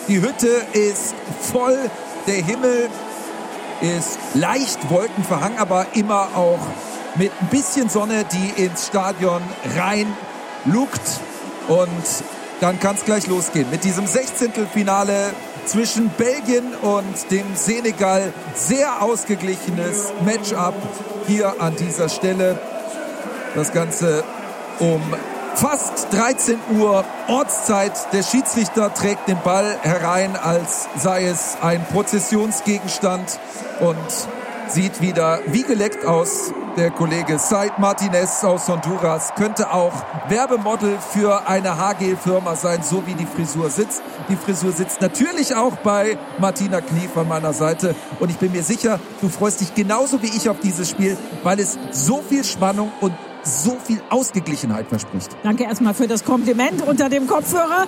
Die Hütte ist voll, der Himmel ist leicht wolkenverhangen, aber immer auch mit ein bisschen Sonne, die ins Stadion rein lugt. Und dann kann es gleich losgehen mit diesem 16. Finale zwischen Belgien und dem Senegal. Sehr ausgeglichenes Matchup hier an dieser Stelle. Das Ganze um fast 13 Uhr Ortszeit. Der Schiedsrichter trägt den Ball herein, als sei es ein Prozessionsgegenstand und sieht wieder wie geleckt aus. Der Kollege Said Martinez aus Honduras könnte auch Werbemodel für eine Haargel-Firma sein, so wie die Frisur sitzt. Die Frisur sitzt natürlich auch bei Martina Knief an meiner Seite. Und ich bin mir sicher, du freust dich genauso wie ich auf dieses Spiel, weil es so viel Spannung und so viel Ausgeglichenheit verspricht. Danke erstmal für das Kompliment unter dem Kopfhörer.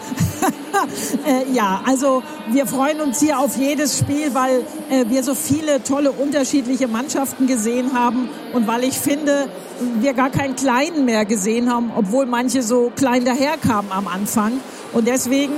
Ja, also wir freuen uns hier auf jedes Spiel, weil wir so viele tolle unterschiedliche Mannschaften gesehen haben und weil ich finde, wir gar keinen Kleinen mehr gesehen haben, obwohl manche so klein daherkamen am Anfang. Und deswegen,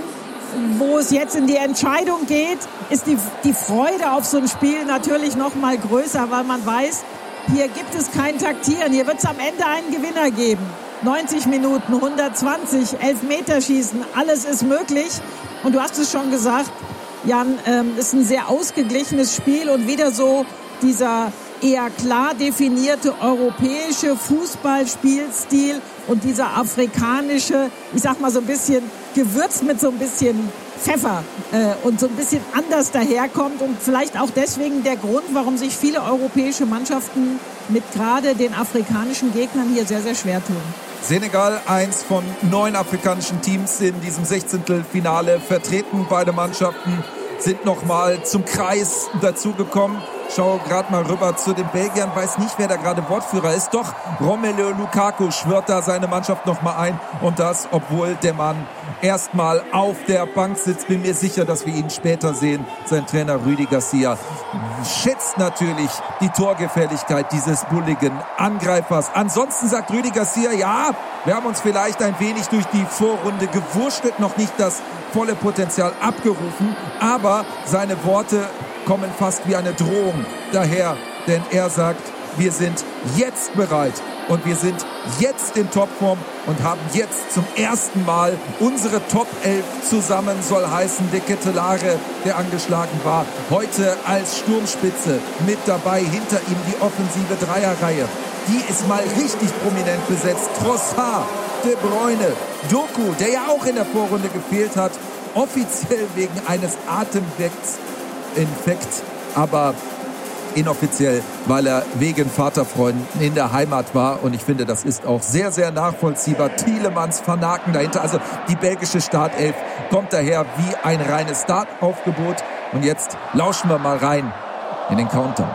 wo es jetzt in die Entscheidung geht, ist die Freude auf so ein Spiel natürlich noch mal größer, weil man weiß, hier gibt es kein Taktieren. Hier wird es am Ende einen Gewinner geben. 90 Minuten, 120, Elfmeterschießen, alles ist möglich. Und du hast es schon gesagt, Jan, ist ein sehr ausgeglichenes Spiel und wieder so dieser eher klar definierte europäische Fußballspielstil und dieser afrikanische, ich sag mal so ein bisschen gewürzt mit so ein bisschen Pfeffer und so ein bisschen anders daherkommt und vielleicht auch deswegen der Grund, warum sich viele europäische Mannschaften mit gerade den afrikanischen Gegnern hier sehr, sehr schwer tun. Senegal, eins von 9 afrikanischen Teams in diesem 16. Finale vertreten. Beide Mannschaften sind nochmal zum Kreis dazugekommen. Schau gerade mal rüber zu den Belgiern, weiß nicht, wer da gerade Wortführer ist. Doch Romelu Lukaku schwört da seine Mannschaft nochmal ein. Und das, obwohl der Mann erstmal auf der Bank sitzt. Bin mir sicher, dass wir ihn später sehen. Sein Trainer Rudi Garcia schätzt natürlich die Torgefährlichkeit dieses bulligen Angreifers. Ansonsten sagt Rudi Garcia, ja, wir haben uns vielleicht ein wenig durch die Vorrunde gewurschtelt, noch nicht das volle Potenzial abgerufen. Aber seine Worte kommen fast wie eine Drohung daher, denn er sagt, wir sind jetzt bereit und wir sind jetzt in Topform und haben jetzt zum ersten Mal unsere Top 11 zusammen, soll heißen, De Ketelaere, der angeschlagen war, heute als Sturmspitze mit dabei, hinter ihm die offensive Dreierreihe. Die ist mal richtig prominent besetzt. Trossard, De Bruyne, Doku, der ja auch in der Vorrunde gefehlt hat, offiziell wegen eines Atemwechsels Infekt, aber inoffiziell, weil er wegen Vaterfreunden in der Heimat war. Und ich finde, das ist auch sehr, sehr nachvollziehbar. Tielemans, Van Aken dahinter. Also die belgische Startelf kommt daher wie ein reines Startaufgebot. Und jetzt lauschen wir mal rein in den Countdown.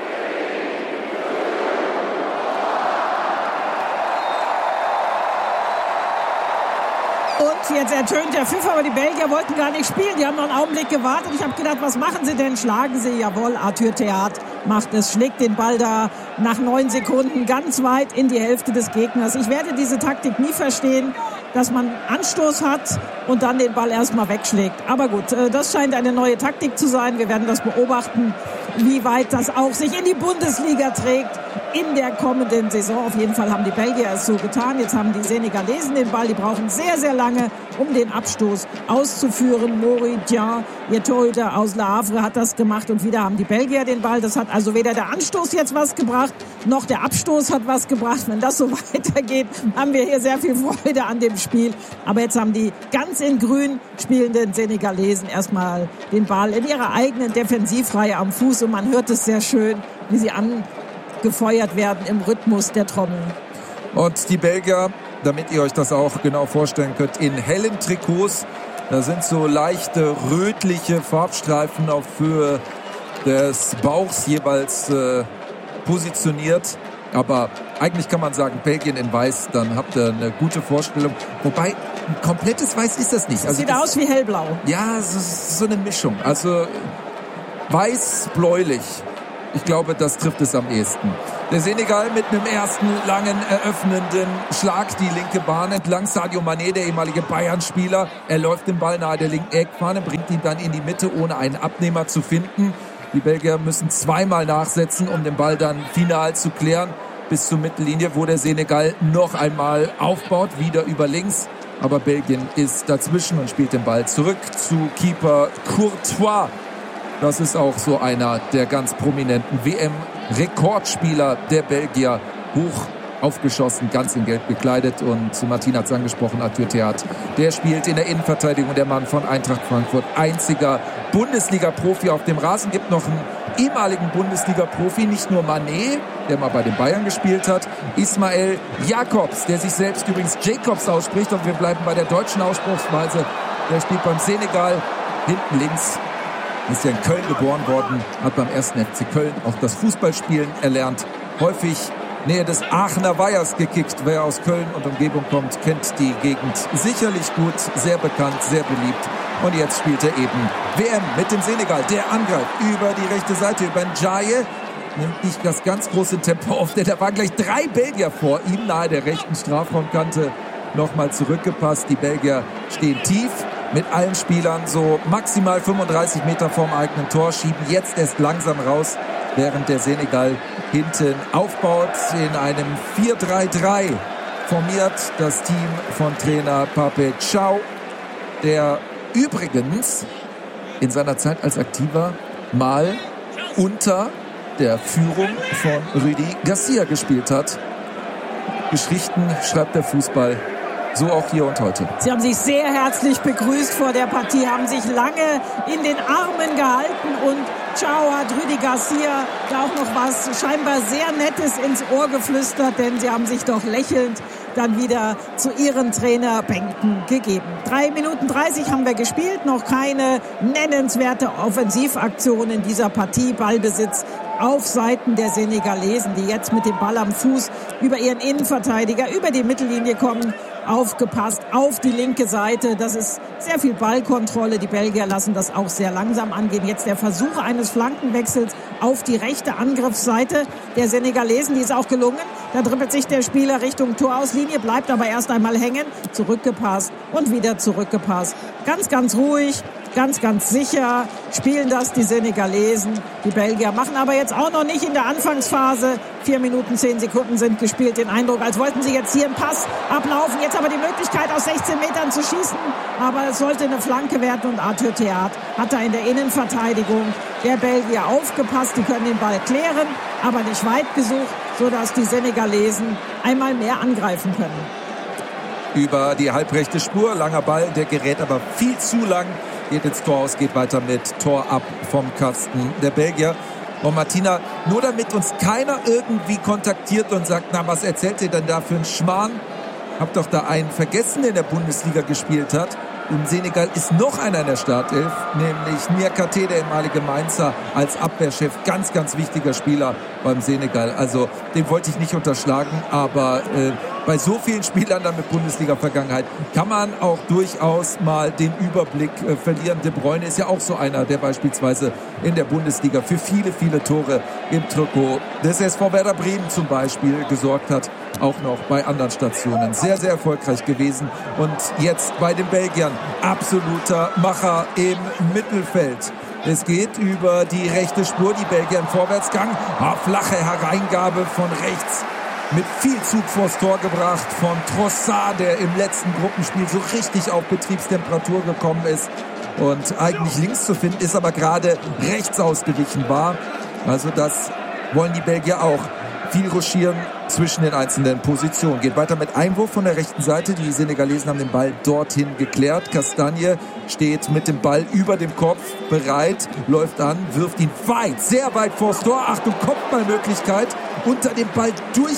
Jetzt ertönt der Pfiff, aber die Belgier wollten gar nicht spielen. Die haben noch einen Augenblick gewartet. Ich habe gedacht, was machen sie denn? Schlagen sie? Jawohl, Arthur Theat macht es, schlägt den Ball da nach 9 Sekunden ganz weit in die Hälfte des Gegners. Ich werde diese Taktik nie verstehen, dass man Anstoß hat und dann den Ball erstmal wegschlägt. Aber gut, das scheint eine neue Taktik zu sein. Wir werden das beobachten, wie weit das auch sich in die Bundesliga trägt in der kommenden Saison. Auf jeden Fall haben die Belgier es so getan. Jetzt haben die Senegalesen den Ball. Die brauchen sehr, sehr lange, um den Abstoß auszuführen. Mori Dian, ihr Torhüter aus Le Havre, hat das gemacht. Und wieder haben die Belgier den Ball. Das hat also weder der Anstoß jetzt was gebracht, noch der Abstoß hat was gebracht. Wenn das so weitergeht, haben wir hier sehr viel Freude an dem Spiel. Aber jetzt haben die ganz in grün spielenden Senegalesen erstmal den Ball in ihrer eigenen Defensivreihe am Fuß. Und man hört es sehr schön, wie sie angefeuert werden im Rhythmus der Trommel. Und die Belgier, damit ihr euch das auch genau vorstellen könnt, in hellen Trikots. Da sind so leichte rötliche Farbstreifen auf Höhe des Bauchs jeweils positioniert. Aber eigentlich kann man sagen, Belgien in Weiß, dann habt ihr eine gute Vorstellung. Wobei, ein komplettes Weiß ist das nicht. Also sieht aus wie hellblau. Ja, so eine Mischung. Also weiß-bläulich. Ich glaube, das trifft es am ehesten. Der Senegal mit einem ersten langen eröffnenden Schlag die linke Bahn entlang. Sadio Mané, der ehemalige Bayern-Spieler, er läuft den Ball nahe der linken Eckfahne, bringt ihn dann in die Mitte, ohne einen Abnehmer zu finden. Die Belgier müssen zweimal nachsetzen, um den Ball dann final zu klären bis zur Mittellinie, wo der Senegal noch einmal aufbaut, wieder über links. Aber Belgien ist dazwischen und spielt den Ball zurück zu Keeper Courtois. Das ist auch so einer der ganz prominenten WM-Rekordspieler der Belgier. Hoch aufgeschossen, ganz in Gelb gekleidet. Und Martin hat es angesprochen, Arthur Théat. Der spielt in der Innenverteidigung, der Mann von Eintracht Frankfurt. Einziger Bundesliga-Profi auf dem Rasen. Gibt noch einen ehemaligen Bundesliga-Profi, nicht nur Mané, der mal bei den Bayern gespielt hat. Ismail Jakobs, der sich selbst übrigens Jacobs ausspricht. Und wir bleiben bei der deutschen Aussprache. Der spielt beim Senegal hinten links. Ist ja in Köln geboren worden, hat beim 1. FC Köln auch das Fußballspielen erlernt. Häufig Nähe des Aachener Weihers gekickt. Wer aus Köln und Umgebung kommt, kennt die Gegend sicherlich gut, sehr bekannt, sehr beliebt. Und jetzt spielt er eben WM mit dem Senegal. Der angreift über die rechte Seite, über Ndiaye. Nimmt nicht das ganz große Tempo auf, denn da waren gleich 3 Belgier vor ihm nahe der rechten Strafraumkante. Nochmal zurückgepasst. Die Belgier stehen tief. Mit allen Spielern so maximal 35 Meter vorm eigenen Tor, schieben jetzt erst langsam raus, während der Senegal hinten aufbaut. In einem 4-3-3 formiert das Team von Trainer Pape Thiaw, der übrigens in seiner Zeit als Aktiver mal unter der Führung von Rudi Garcia gespielt hat. Geschichten schreibt der Fußball. So auch hier und heute. Sie haben sich sehr herzlich begrüßt vor der Partie, haben sich lange in den Armen gehalten und Thiaw hat Rudi Garcia da auch noch was scheinbar sehr Nettes ins Ohr geflüstert, denn sie haben sich doch lächelnd dann wieder zu ihren Trainerbänken gegeben. 3 Minuten 30 haben wir gespielt, noch keine nennenswerte Offensivaktion in dieser Partie. Ballbesitz auf Seiten der Senegalesen, die jetzt mit dem Ball am Fuß über ihren Innenverteidiger über die Mittellinie kommen. Aufgepasst auf die linke Seite. Das ist sehr viel Ballkontrolle. Die Belgier lassen das auch sehr langsam angehen. Jetzt der Versuch eines Flankenwechsels auf die rechte Angriffsseite der Senegalesen. Die ist auch gelungen. Da dribbelt sich der Spieler Richtung Torauslinie, bleibt aber erst einmal hängen. Zurückgepasst und wieder zurückgepasst. Ganz, ganz ruhig. Ganz, ganz sicher spielen das die Senegalesen. Die Belgier machen aber jetzt auch noch nicht in der Anfangsphase. 4 Minuten 10 Sekunden sind gespielt. Den Eindruck, als wollten sie jetzt hier einen Pass ablaufen. Jetzt aber die Möglichkeit, aus 16 Metern zu schießen. Aber es sollte eine Flanke werden und Arthur Théat hat da in der Innenverteidigung der Belgier aufgepasst. Die können den Ball klären, aber nicht weit gesucht, sodass die Senegalesen einmal mehr angreifen können. Über die halbrechte Spur, langer Ball, der gerät aber viel zu lang. Geht ins Tor aus, geht weiter mit Tor ab vom Kasten der Belgier. Und Martina, nur damit uns keiner irgendwie kontaktiert und sagt, na, was erzählt ihr denn da für einen Schmarrn? Habt doch da einen vergessen, der in der Bundesliga gespielt hat. Im Senegal ist noch einer in der Startelf, nämlich Niakhaté, der ehemalige Mainzer, als Abwehrchef. Ganz, ganz wichtiger Spieler beim Senegal. Also den wollte ich nicht unterschlagen, aber bei so vielen Spielern dann mit Bundesliga-Vergangenheit kann man auch durchaus mal den Überblick verlieren. De Bruyne ist ja auch so einer, der beispielsweise in der Bundesliga für viele, viele Tore im Trikot des SV Werder Bremen zum Beispiel gesorgt hat. Auch noch bei anderen Stationen. Sehr, sehr erfolgreich gewesen. Und jetzt bei den Belgiern absoluter Macher im Mittelfeld. Es geht über die rechte Spur, die Belgier im Vorwärtsgang. Flache Hereingabe von rechts. Mit viel Zug vors Tor gebracht von Trossard, der im letzten Gruppenspiel so richtig auf Betriebstemperatur gekommen ist und eigentlich links zu finden ist, aber gerade rechts ausgewichen war. Also das wollen die Belgier auch. Viel ruschieren zwischen den einzelnen Positionen. Geht weiter mit Einwurf von der rechten Seite. Die Senegalesen haben den Ball dorthin geklärt. Castagne steht mit dem Ball über dem Kopf bereit, läuft an, wirft ihn weit, sehr weit vors Tor. Achtung, Kopfballmöglichkeit. Unter dem Ball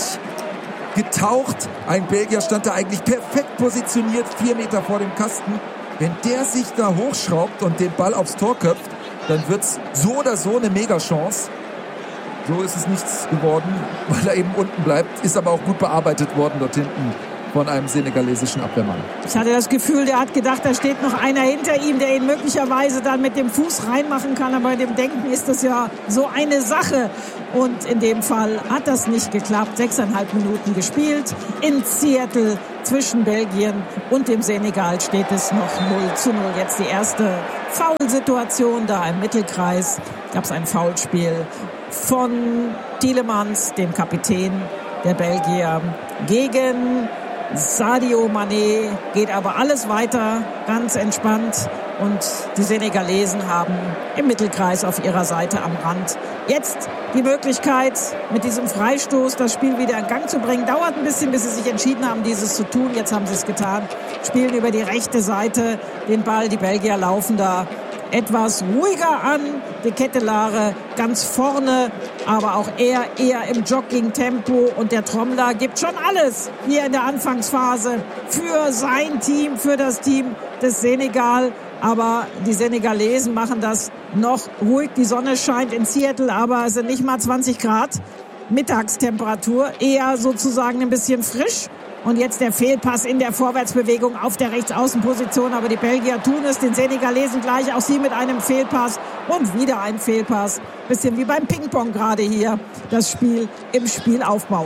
durchgetaucht. Ein Belgier stand da eigentlich perfekt positioniert, 4 Meter vor dem Kasten. Wenn der sich da hochschraubt und den Ball aufs Tor köpft, dann wird's so oder so eine Mega-Chance. So ist es nichts geworden, weil er eben unten bleibt. Ist aber auch gut bearbeitet worden dort hinten von einem senegalesischen Abwehrmann. Ich hatte das Gefühl, der hat gedacht, da steht noch einer hinter ihm, der ihn möglicherweise dann mit dem Fuß reinmachen kann. Aber in dem Denken ist das ja so eine Sache. Und in dem Fall hat das nicht geklappt. 6,5 Minuten gespielt. In Seattle zwischen Belgien und dem Senegal steht es noch 0:0. Jetzt die erste Foul-Situation da im Mittelkreis. Gab es ein Foulspiel von Tielemans, dem Kapitän der Belgier, gegen Sadio Mané. Geht aber alles weiter, ganz entspannt. Und die Senegalesen haben im Mittelkreis auf ihrer Seite am Rand jetzt die Möglichkeit, mit diesem Freistoß das Spiel wieder in Gang zu bringen. Dauert ein bisschen, bis sie sich entschieden haben, dieses zu tun. Jetzt haben sie es getan. Spielen über die rechte Seite den Ball. Die Belgier laufen da etwas ruhiger an. De Ketelaere ganz vorne, aber auch er eher im Jogging-Tempo. Und der Trommler gibt schon alles hier in der Anfangsphase für sein Team, für das Team des Senegal. Aber die Senegalesen machen das noch ruhig. Die Sonne scheint in Seattle, aber es sind nicht mal 20 Grad Mittagstemperatur. Eher sozusagen ein bisschen frisch. Und jetzt der Fehlpass in der Vorwärtsbewegung auf der Rechtsaußenposition. Aber die Belgier tun es, den Senegalesen gleich. Auch sie mit einem Fehlpass und wieder ein Fehlpass. Bisschen wie beim Ping-Pong gerade hier. Das Spiel im Spielaufbau.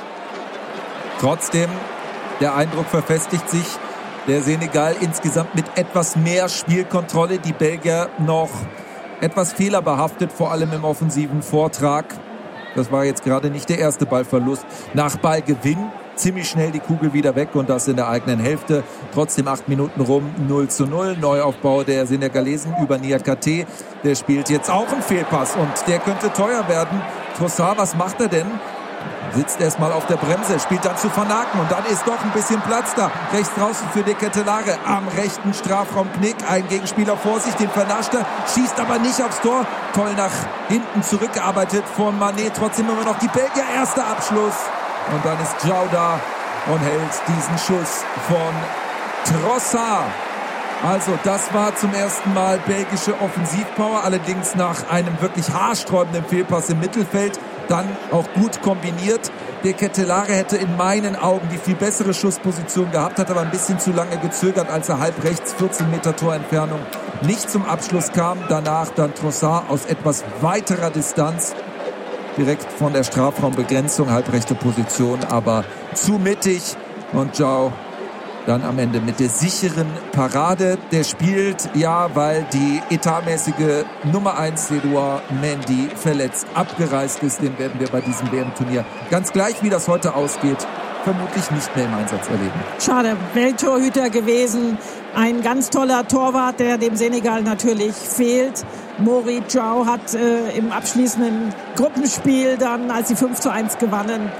Trotzdem, der Eindruck verfestigt sich. Der Senegal insgesamt mit etwas mehr Spielkontrolle. Die Belgier noch etwas fehlerbehaftet, vor allem im offensiven Vortrag. Das war jetzt gerade nicht der erste Ballverlust. Nach Ballgewinn ziemlich schnell die Kugel wieder weg und das in der eigenen Hälfte. Trotzdem 8 Minuten rum, 0:0. Neuaufbau der Senegalesen über Niakate. Der spielt jetzt auch einen Fehlpass und der könnte teuer werden. Trossard, was macht er denn? Sitzt erstmal auf der Bremse, spielt dann zu Van Aken und dann ist doch ein bisschen Platz da. Rechts draußen für De Ketelaere am rechten Strafraumknick. Ein Gegenspieler vor sich, den vernascht er, schießt aber nicht aufs Tor. Toll nach hinten zurückgearbeitet von Mané. Trotzdem immer noch die Belgier. Erster Abschluss. Und dann ist João da und hält diesen Schuss von Trossard. Also das war zum ersten Mal belgische Offensivpower, allerdings nach einem wirklich haarsträubenden Fehlpass im Mittelfeld, dann auch gut kombiniert. De Ketelaere hätte in meinen Augen die viel bessere Schussposition gehabt, hat aber ein bisschen zu lange gezögert, als er halb rechts 14 Meter Torentfernung nicht zum Abschluss kam. Danach dann Trossard aus etwas weiterer Distanz, direkt von der Strafraumbegrenzung, halbrechte Position, aber zu mittig und João dann am Ende mit der sicheren Parade. Der spielt, ja, weil die etatmäßige Nummer 1 Edouard Mendy verletzt abgereist ist. Den werden wir bei diesem WM-Turnier ganz gleich, wie das heute ausgeht, vermutlich nicht mehr im Einsatz erleben. Schade, Welttorhüter gewesen. Ein ganz toller Torwart, der dem Senegal natürlich fehlt. Mori João hat im abschließenden Gruppenspiel dann, als sie 5:1 gewannen,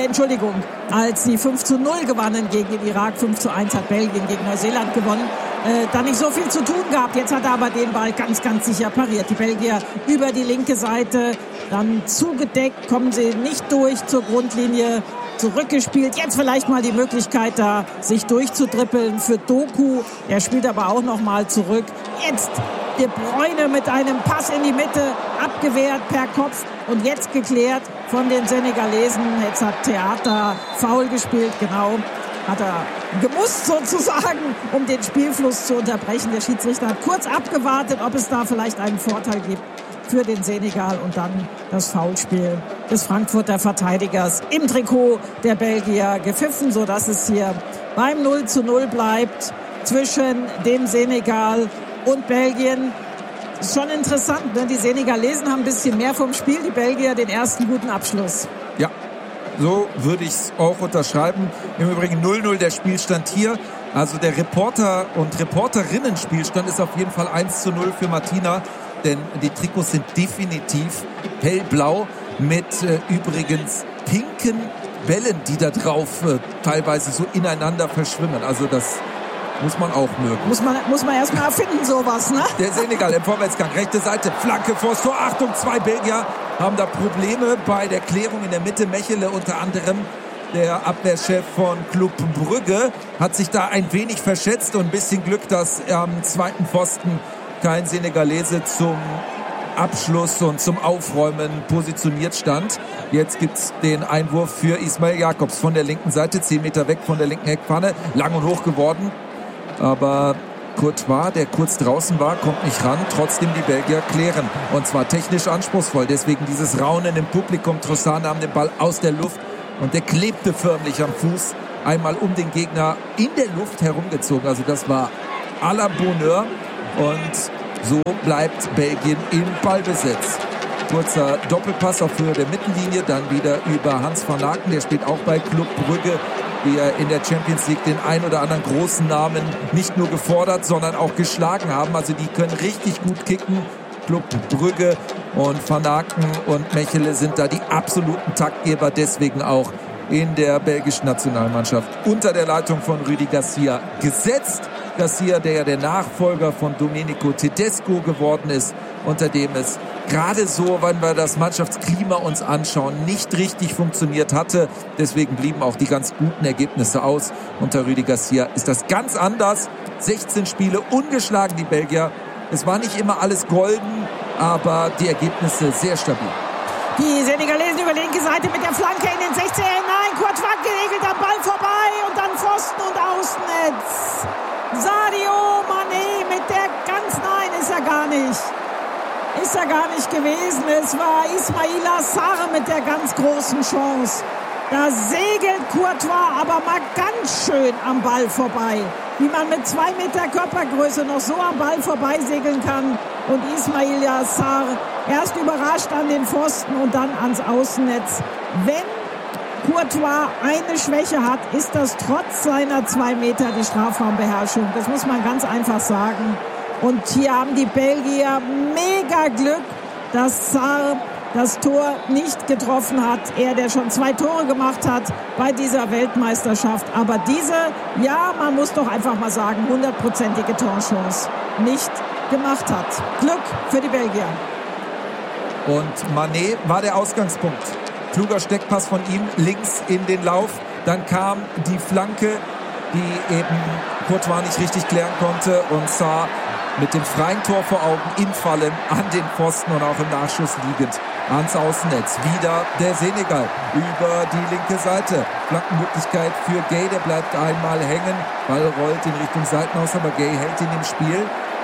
als sie 5:0 gewannen gegen den Irak, 5:1 hat Belgien gegen Neuseeland gewonnen, da nicht so viel zu tun gehabt. Jetzt hat er aber den Ball ganz, ganz sicher pariert. Die Belgier über die linke Seite, dann zugedeckt, kommen sie nicht durch zur Grundlinie, zurückgespielt. Jetzt vielleicht mal die Möglichkeit da, sich durchzudribbeln für Doku. Er spielt aber auch noch mal zurück. Jetzt De Bruyne mit einem Pass in die Mitte, abgewehrt per Kopf und jetzt geklärt von den Senegalesen. Jetzt hat Theater faul gespielt, genau. Hat er gemusst sozusagen, um den Spielfluss zu unterbrechen. Der Schiedsrichter hat kurz abgewartet, ob es da vielleicht einen Vorteil gibt für den Senegal und dann das Foulspiel des Frankfurter Verteidigers im Trikot der Belgier gepfiffen, sodass es hier beim 0:0 bleibt zwischen dem Senegal und Belgien. Ist schon interessant, ne? Die Senegalesen haben ein bisschen mehr vom Spiel, die Belgier den ersten guten Abschluss. Ja, so würde ich es auch unterschreiben. Im Übrigen 0:0 der Spielstand hier. Also der Reporter- und Reporterinnen-Spielstand ist auf jeden Fall 1:0 für Martina, denn die Trikots sind definitiv hellblau mit übrigens pinken Bällen, die da drauf teilweise so ineinander verschwimmen. Also das muss man auch mögen. Muss man erstmal erfinden, sowas, ne? Der Senegal im Vorwärtsgang, rechte Seite, Flanke vors Tor. Achtung, 2 Belgier haben da Probleme bei der Klärung in der Mitte. Mechele unter anderem, der Abwehrchef von Club Brügge, hat sich da ein wenig verschätzt und ein bisschen Glück, dass am zweiten Pfosten kein Senegalese zum Abschluss und zum Aufräumen positioniert stand. Jetzt gibt's den Einwurf für Ismail Jakobs von der linken Seite, 10 Meter weg von der linken Eckpfanne, lang und hoch geworden. Aber Courtois, der kurz draußen war, kommt nicht ran. Trotzdem die Belgier klären. Und zwar technisch anspruchsvoll. Deswegen dieses Raunen im Publikum. Trossard nahm den Ball aus der Luft und der klebte förmlich am Fuß. Einmal um den Gegner in der Luft herumgezogen. Also das war à la Bonheur. Und so bleibt Belgien im Ballbesitz. Kurzer Doppelpass auf Höhe der Mittellinie. Dann wieder über Hans van Aken. Der spielt auch bei Club Brugge. Wir in der Champions League den ein oder anderen großen Namen nicht nur gefordert, sondern auch geschlagen haben. Also die können richtig gut kicken. Club Brugge und Van Aken und Mechelen sind da die absoluten Taktgeber. Deswegen auch in der belgischen Nationalmannschaft unter der Leitung von Rudi Garcia gesetzt. Garcia, der ja der Nachfolger von Domenico Tedesco geworden ist, unter dem es gerade so, wenn wir das Mannschaftsklima uns anschauen, nicht richtig funktioniert hatte. Deswegen blieben auch die ganz guten Ergebnisse aus. Unter Rudi Garcia ist das ganz anders. 16 Spiele ungeschlagen, die Belgier. Es war nicht immer alles golden, aber die Ergebnisse sehr stabil. Die Senegalesen über linke Seite mit der Flanke in den 16er hinein. Courtois geregelt am Ball vorbei und dann Pfosten und Außennetz. Sadio Mané mit der ist er gar nicht gewesen. Es war Ismaila Sarr mit der ganz großen Chance. Da segelt Courtois aber mal ganz schön am Ball vorbei. Wie man mit 2 Meter Körpergröße noch so am Ball vorbeisegeln kann. Und Ismaila Sarr erst überrascht an den Pfosten und dann ans Außennetz. Wenn Courtois eine Schwäche hat, ist das trotz seiner 2 Meter die Strafraumbeherrschung. Das muss man ganz einfach sagen. Und hier haben die Belgier mega Glück, dass Sarr das Tor nicht getroffen hat. Er, der schon 2 Tore gemacht hat bei dieser Weltmeisterschaft. Aber diese, ja, man muss doch einfach mal sagen, 100%ige Torchance nicht gemacht hat. Glück für die Belgier. Und Mané war der Ausgangspunkt. Kluger Steckpass von ihm links in den Lauf. Dann kam die Flanke, die eben Courtois nicht richtig klären konnte. Und Sarr mit dem freien Tor vor Augen im Fallen an den Pfosten und auch im Nachschuss liegend ans Außennetz. Wieder der Senegal über die linke Seite. Flankenmöglichkeit für Gueye, der bleibt einmal hängen. Ball rollt in Richtung Seitenhaus, aber Gueye hält ihn im Spiel.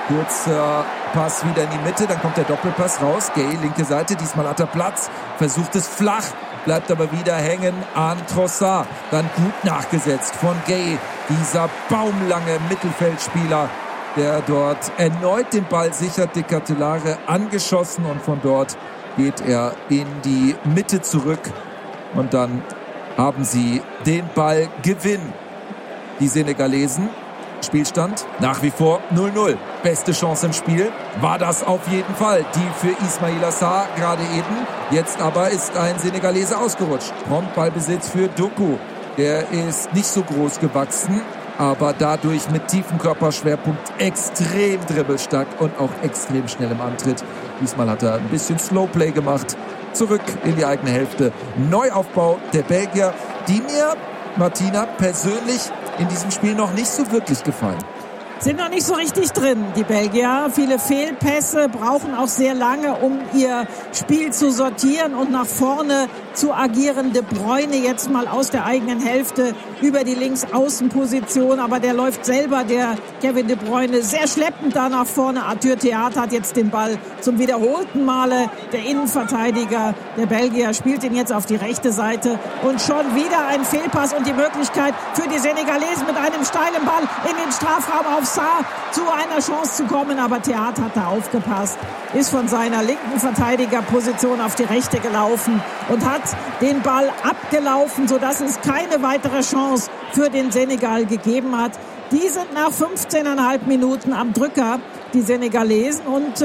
Kurzer Pass wieder in die Mitte, dann kommt der Doppelpass raus. Gueye, linke Seite, diesmal hat er Platz, versucht es flach, bleibt aber wieder hängen an Trossard. Dann gut nachgesetzt von Gueye, dieser baumlange Mittelfeldspieler, der dort erneut den Ball sichert. De Ketelaere angeschossen und von dort geht er in die Mitte zurück. Und dann haben sie den Ballgewinn, die Senegalesen. Spielstand nach wie vor 0-0. Beste Chance im Spiel war das auf jeden Fall. Die für Ismaila Sarr gerade eben. Jetzt aber ist ein Senegalese ausgerutscht. Prompt Ballbesitz für Doku. Der ist nicht so groß gewachsen, aber dadurch mit tiefem Körperschwerpunkt extrem dribbelstark und auch extrem schnell im Antritt. Diesmal hat er ein bisschen Slowplay gemacht. Zurück in die eigene Hälfte. Neuaufbau der Belgier, die mir, Martina, persönlich in diesem Spiel noch nicht so wirklich gefallen. Sind noch nicht so richtig drin, die Belgier. Viele Fehlpässe, brauchen auch sehr lange, um ihr Spiel zu sortieren und nach vorne zu agieren. De Bruyne jetzt mal aus der eigenen Hälfte über die Linksaußenposition, aber der läuft selber, der Kevin De Bruyne, sehr schleppend da nach vorne. Arthur Theat hat jetzt den Ball zum wiederholten Male. Der Innenverteidiger der Belgier spielt ihn jetzt auf die rechte Seite und schon wieder ein Fehlpass und die Möglichkeit für die Senegalesen mit einem steilen Ball in den Strafraum auf Sarr zu einer Chance zu kommen, aber Theat hat da aufgepasst, ist von seiner linken Verteidigerposition auf die rechte gelaufen und hat den Ball abgelaufen, sodass es keine weitere Chance für den Senegal gegeben hat. Die sind nach 15,5 Minuten am Drücker, die Senegalesen, und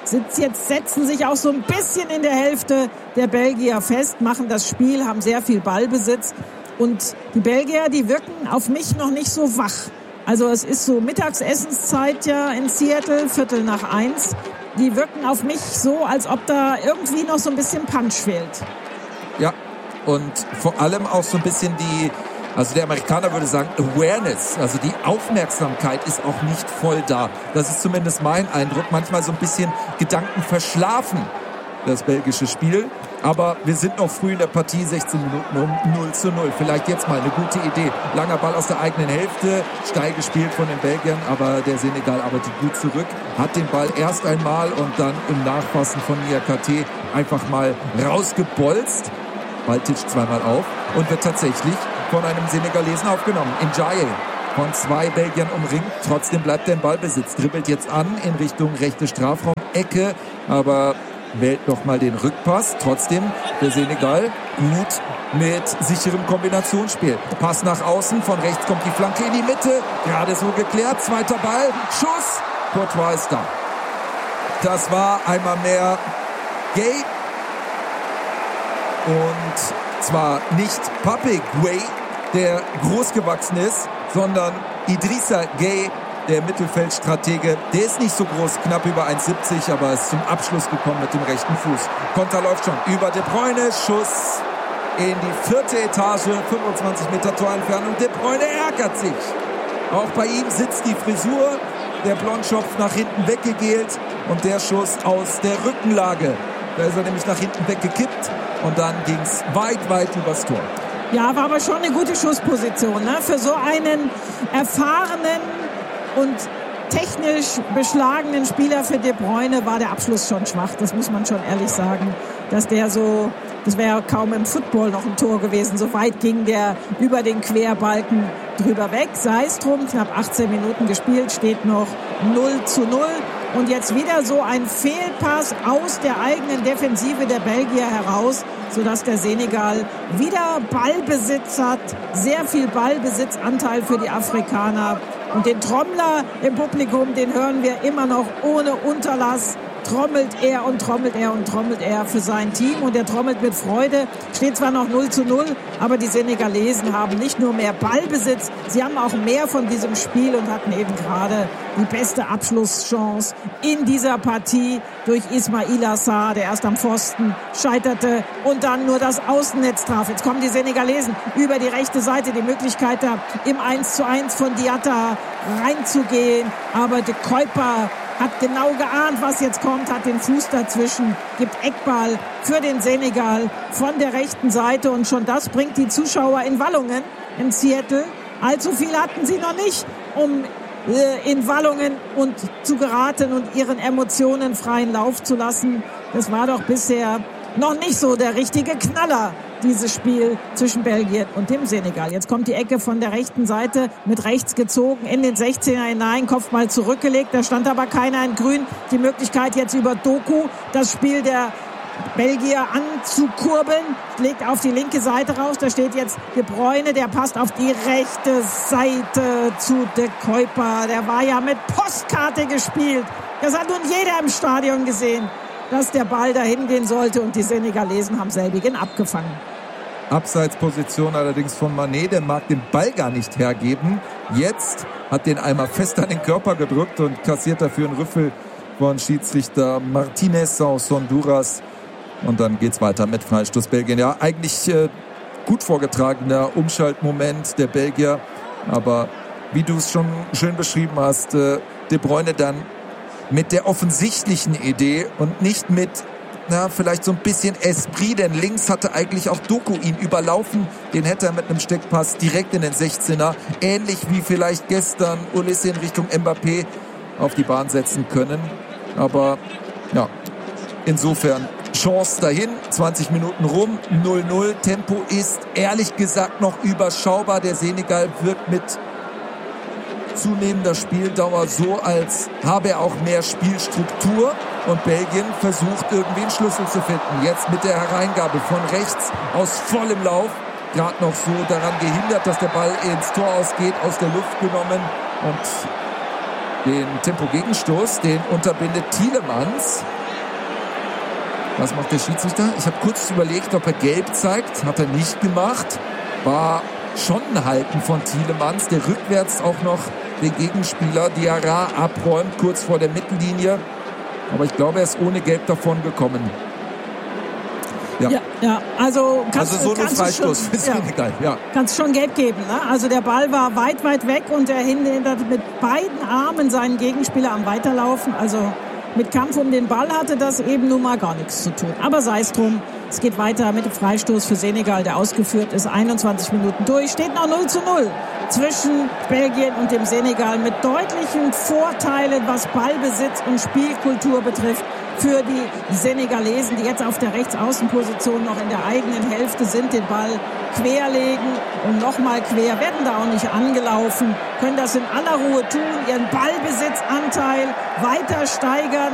setzen sich auch so ein bisschen in der Hälfte der Belgier fest, machen das Spiel, haben sehr viel Ballbesitz, und die Belgier, die wirken auf mich noch nicht so wach. Also es ist so Mittagsessenszeit ja in Seattle, 1:15. Die wirken auf mich so, als ob da irgendwie noch so ein bisschen Punch fehlt. Ja, und vor allem auch so ein bisschen die Also der Amerikaner würde sagen Awareness, also die Aufmerksamkeit ist auch nicht voll da. Das ist zumindest mein Eindruck. Manchmal so ein bisschen Gedanken verschlafen, das belgische Spiel. Aber wir sind noch früh in der Partie, 16 Minuten um 0:0. Vielleicht jetzt mal eine gute Idee. Langer Ball aus der eigenen Hälfte, steil gespielt von den Belgiern, aber der Senegal arbeitet gut zurück, hat den Ball erst einmal und dann im Nachfassen von Niakate einfach mal rausgebolzt. Ball titscht zweimal auf und wird tatsächlich von einem Senegalesen aufgenommen. Ndiaye von 2 Belgiern umringt, trotzdem bleibt er im Ballbesitz, dribbelt jetzt an in Richtung rechte Strafraum-Ecke, aber wählt nochmal den Rückpass. Trotzdem der Senegal gut mit sicherem Kombinationsspiel. Pass nach außen, von rechts kommt die Flanke in die Mitte. Gerade so geklärt, zweiter Ball, Schuss. Courtois ist da. Das war einmal mehr Gueye. Und zwar nicht Pape Gueye, der groß gewachsen ist, sondern Idrissa Gueye, der Mittelfeldstratege. Der ist nicht so groß, knapp über 1,70, aber ist zum Abschluss gekommen mit dem rechten Fuß. Konter läuft schon über De Bruyne, Schuss in die 4. Etage, 25 Meter Torentfernung. De Bruyne ärgert sich. Auch bei ihm sitzt die Frisur, der Blondschopf nach hinten weggegelt und der Schuss aus der Rückenlage. Da ist er nämlich nach hinten weggekippt und dann ging es weit, weit übers Tor. Ja, war aber schon eine gute Schussposition, ne? Für so einen erfahrenen und technisch beschlagenen Spieler für De Bruyne war der Abschluss schon schwach. Das muss man schon ehrlich sagen. Das wäre ja kaum im Football noch ein Tor gewesen. So weit ging der über den Querbalken drüber weg. Sei es drum, knapp 18 Minuten gespielt, steht noch 0:0. Und jetzt wieder so ein Fehlpass aus der eigenen Defensive der Belgier heraus, sodass der Senegal wieder Ballbesitz hat. Sehr viel Ballbesitzanteil für die Afrikaner. Und den Trommler im Publikum, den hören wir immer noch ohne Unterlass. Trommelt er und trommelt er und trommelt er für sein Team. Und er trommelt mit Freude. Steht zwar noch 0:0, aber die Senegalesen haben nicht nur mehr Ballbesitz, sie haben auch mehr von diesem Spiel und hatten eben gerade die beste Abschlusschance in dieser Partie durch Ismaila Sarr, der erst am Pfosten scheiterte und dann nur das Außennetz traf. Jetzt kommen die Senegalesen über die rechte Seite, die Möglichkeit da im 1:1 von Diatta reinzugehen. Aber de Kuyper hat genau geahnt, was jetzt kommt, hat den Fuß dazwischen, gibt Eckball für den Senegal von der rechten Seite und schon das bringt die Zuschauer in Wallungen in Seattle. Allzu viel hatten sie noch nicht, um in Wallungen und zu geraten und ihren Emotionen freien Lauf zu lassen. Das war doch bisher noch nicht so der richtige Knaller, dieses Spiel zwischen Belgien und dem Senegal. Jetzt kommt die Ecke von der rechten Seite mit rechts gezogen in den 16er hinein, Kopfball zurückgelegt, da stand aber keiner in Grün. Die Möglichkeit jetzt über Doku, das Spiel der Belgier anzukurbeln, legt auf die linke Seite raus, da steht jetzt De Bruyne, der passt auf die rechte Seite zu de Kuyper. Der war ja mit Postkarte gespielt. Das hat nun jeder im Stadion gesehen, dass der Ball dahin gehen sollte und die Senegalesen haben selbigen abgefangen. Abseitsposition allerdings von Mané, der mag den Ball gar nicht hergeben. Jetzt hat den einmal fest an den Körper gedrückt und kassiert dafür einen Rüffel von Schiedsrichter Martinez aus Honduras. Und dann geht's weiter mit Freistoß Belgien. Ja, eigentlich gut vorgetragener Umschaltmoment der Belgier. Aber wie du es schon schön beschrieben hast, De Bruyne dann mit der offensichtlichen Idee und nicht mit vielleicht so ein bisschen Esprit, denn links hatte eigentlich auch Doku ihn überlaufen. Den hätte er mit einem Steckpass direkt in den 16er, ähnlich wie vielleicht gestern Olise in Richtung Mbappé auf die Bahn setzen können. Aber ja, insofern Chance dahin, 20 Minuten rum, 0:0. Tempo ist ehrlich gesagt noch überschaubar. Der Senegal wirkt mit zunehmender Spieldauer so, als habe er auch mehr Spielstruktur. Und Belgien versucht irgendwie einen Schlüssel zu finden. Jetzt mit der Hereingabe von rechts aus vollem Lauf. Gerade noch so daran gehindert, dass der Ball ins Tor ausgeht, aus der Luft genommen. Und den Tempo-Gegenstoß, den unterbindet Tielemans. Was macht der Schiedsrichter? Ich habe kurz überlegt, ob er gelb zeigt. Hat er nicht gemacht. War schon ein Halten von Tielemans, der rückwärts auch noch den Gegenspieler Diarra abräumt, kurz vor der Mittellinie. Aber ich glaube, er ist ohne Gelb davon gekommen. Ja. Also so ein Freistoß für Senegal. Ja. Kannst schon gelb geben. Ne? Also der Ball war weit weg und er hindert mit beiden Armen seinen Gegenspieler am Weiterlaufen. Also mit Kampf um den Ball hatte das eben nun mal gar nichts zu tun. Aber sei es drum. Es geht weiter mit dem Freistoß für Senegal, der ausgeführt ist. 21 Minuten durch. Steht noch 0:0 zwischen Belgien und dem Senegal mit deutlichen Vorteilen, was Ballbesitz und Spielkultur betrifft, für die Senegalesen, die jetzt auf der Rechtsaußenposition noch in der eigenen Hälfte sind, den Ball querlegen und nochmal quer, werden da auch nicht angelaufen, können das in aller Ruhe tun, ihren Ballbesitzanteil weiter steigern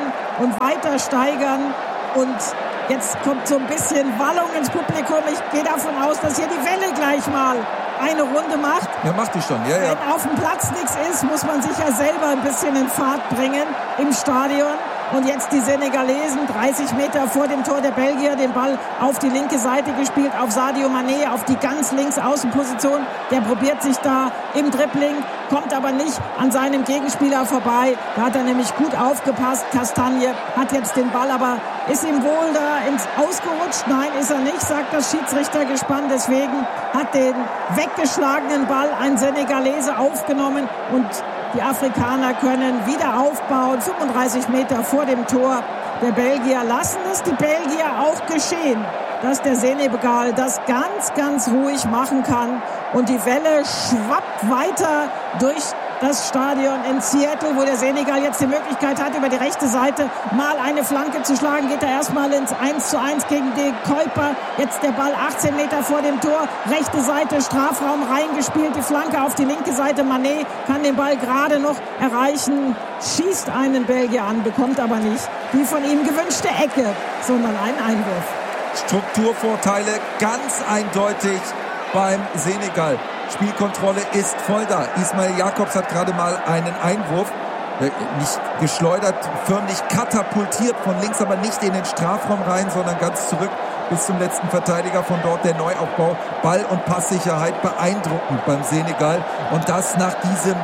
und jetzt kommt so ein bisschen Wallung ins Publikum. Ich gehe davon aus, dass hier die Welle gleich mal eine Runde macht. Ja, macht die schon. Ja. Wenn auf dem Platz nichts ist, muss man sich ja selber ein bisschen in Fahrt bringen im Stadion. Und jetzt die Senegalesen, 30 Meter vor dem Tor der Belgier, den Ball auf die linke Seite gespielt, auf Sadio Mané, auf die ganz links Außenposition. Der probiert sich da im Dribbling, kommt aber nicht an seinem Gegenspieler vorbei. Da hat er nämlich gut aufgepasst. Castagne hat jetzt den Ball, aber ist ihm wohl da ins Ausgerutscht? Nein, ist er nicht, sagt das Schiedsrichtergespann. Deswegen hat den weggeschlagenen Ball ein Senegalese aufgenommen und die Afrikaner können wieder aufbauen, 35 Meter vor dem Tor der Belgier. Lassen es die Belgier auch geschehen, dass der Senegal das ganz ruhig machen kann. Und die Welle schwappt weiter durch das Stadion in Seattle, wo der Senegal jetzt die Möglichkeit hat, über die rechte Seite mal eine Flanke zu schlagen. Geht er erstmal ins 1:1 gegen den Kuiper. Jetzt der Ball 18 Meter vor dem Tor. Rechte Seite, Strafraum reingespielt. Die Flanke auf die linke Seite. Mané kann den Ball gerade noch erreichen. Schießt einen Belgier an, bekommt aber nicht die von ihm gewünschte Ecke, sondern einen Einwurf. Strukturvorteile ganz eindeutig beim Senegal. Spielkontrolle ist voll da. Ismail Jakobs hat gerade mal einen Einwurf, nicht geschleudert, förmlich katapultiert von links, aber nicht in den Strafraum rein, sondern ganz zurück bis zum letzten Verteidiger. Von dort der Neuaufbau. Ball- und Passsicherheit beeindruckend beim Senegal. Und das nach diesem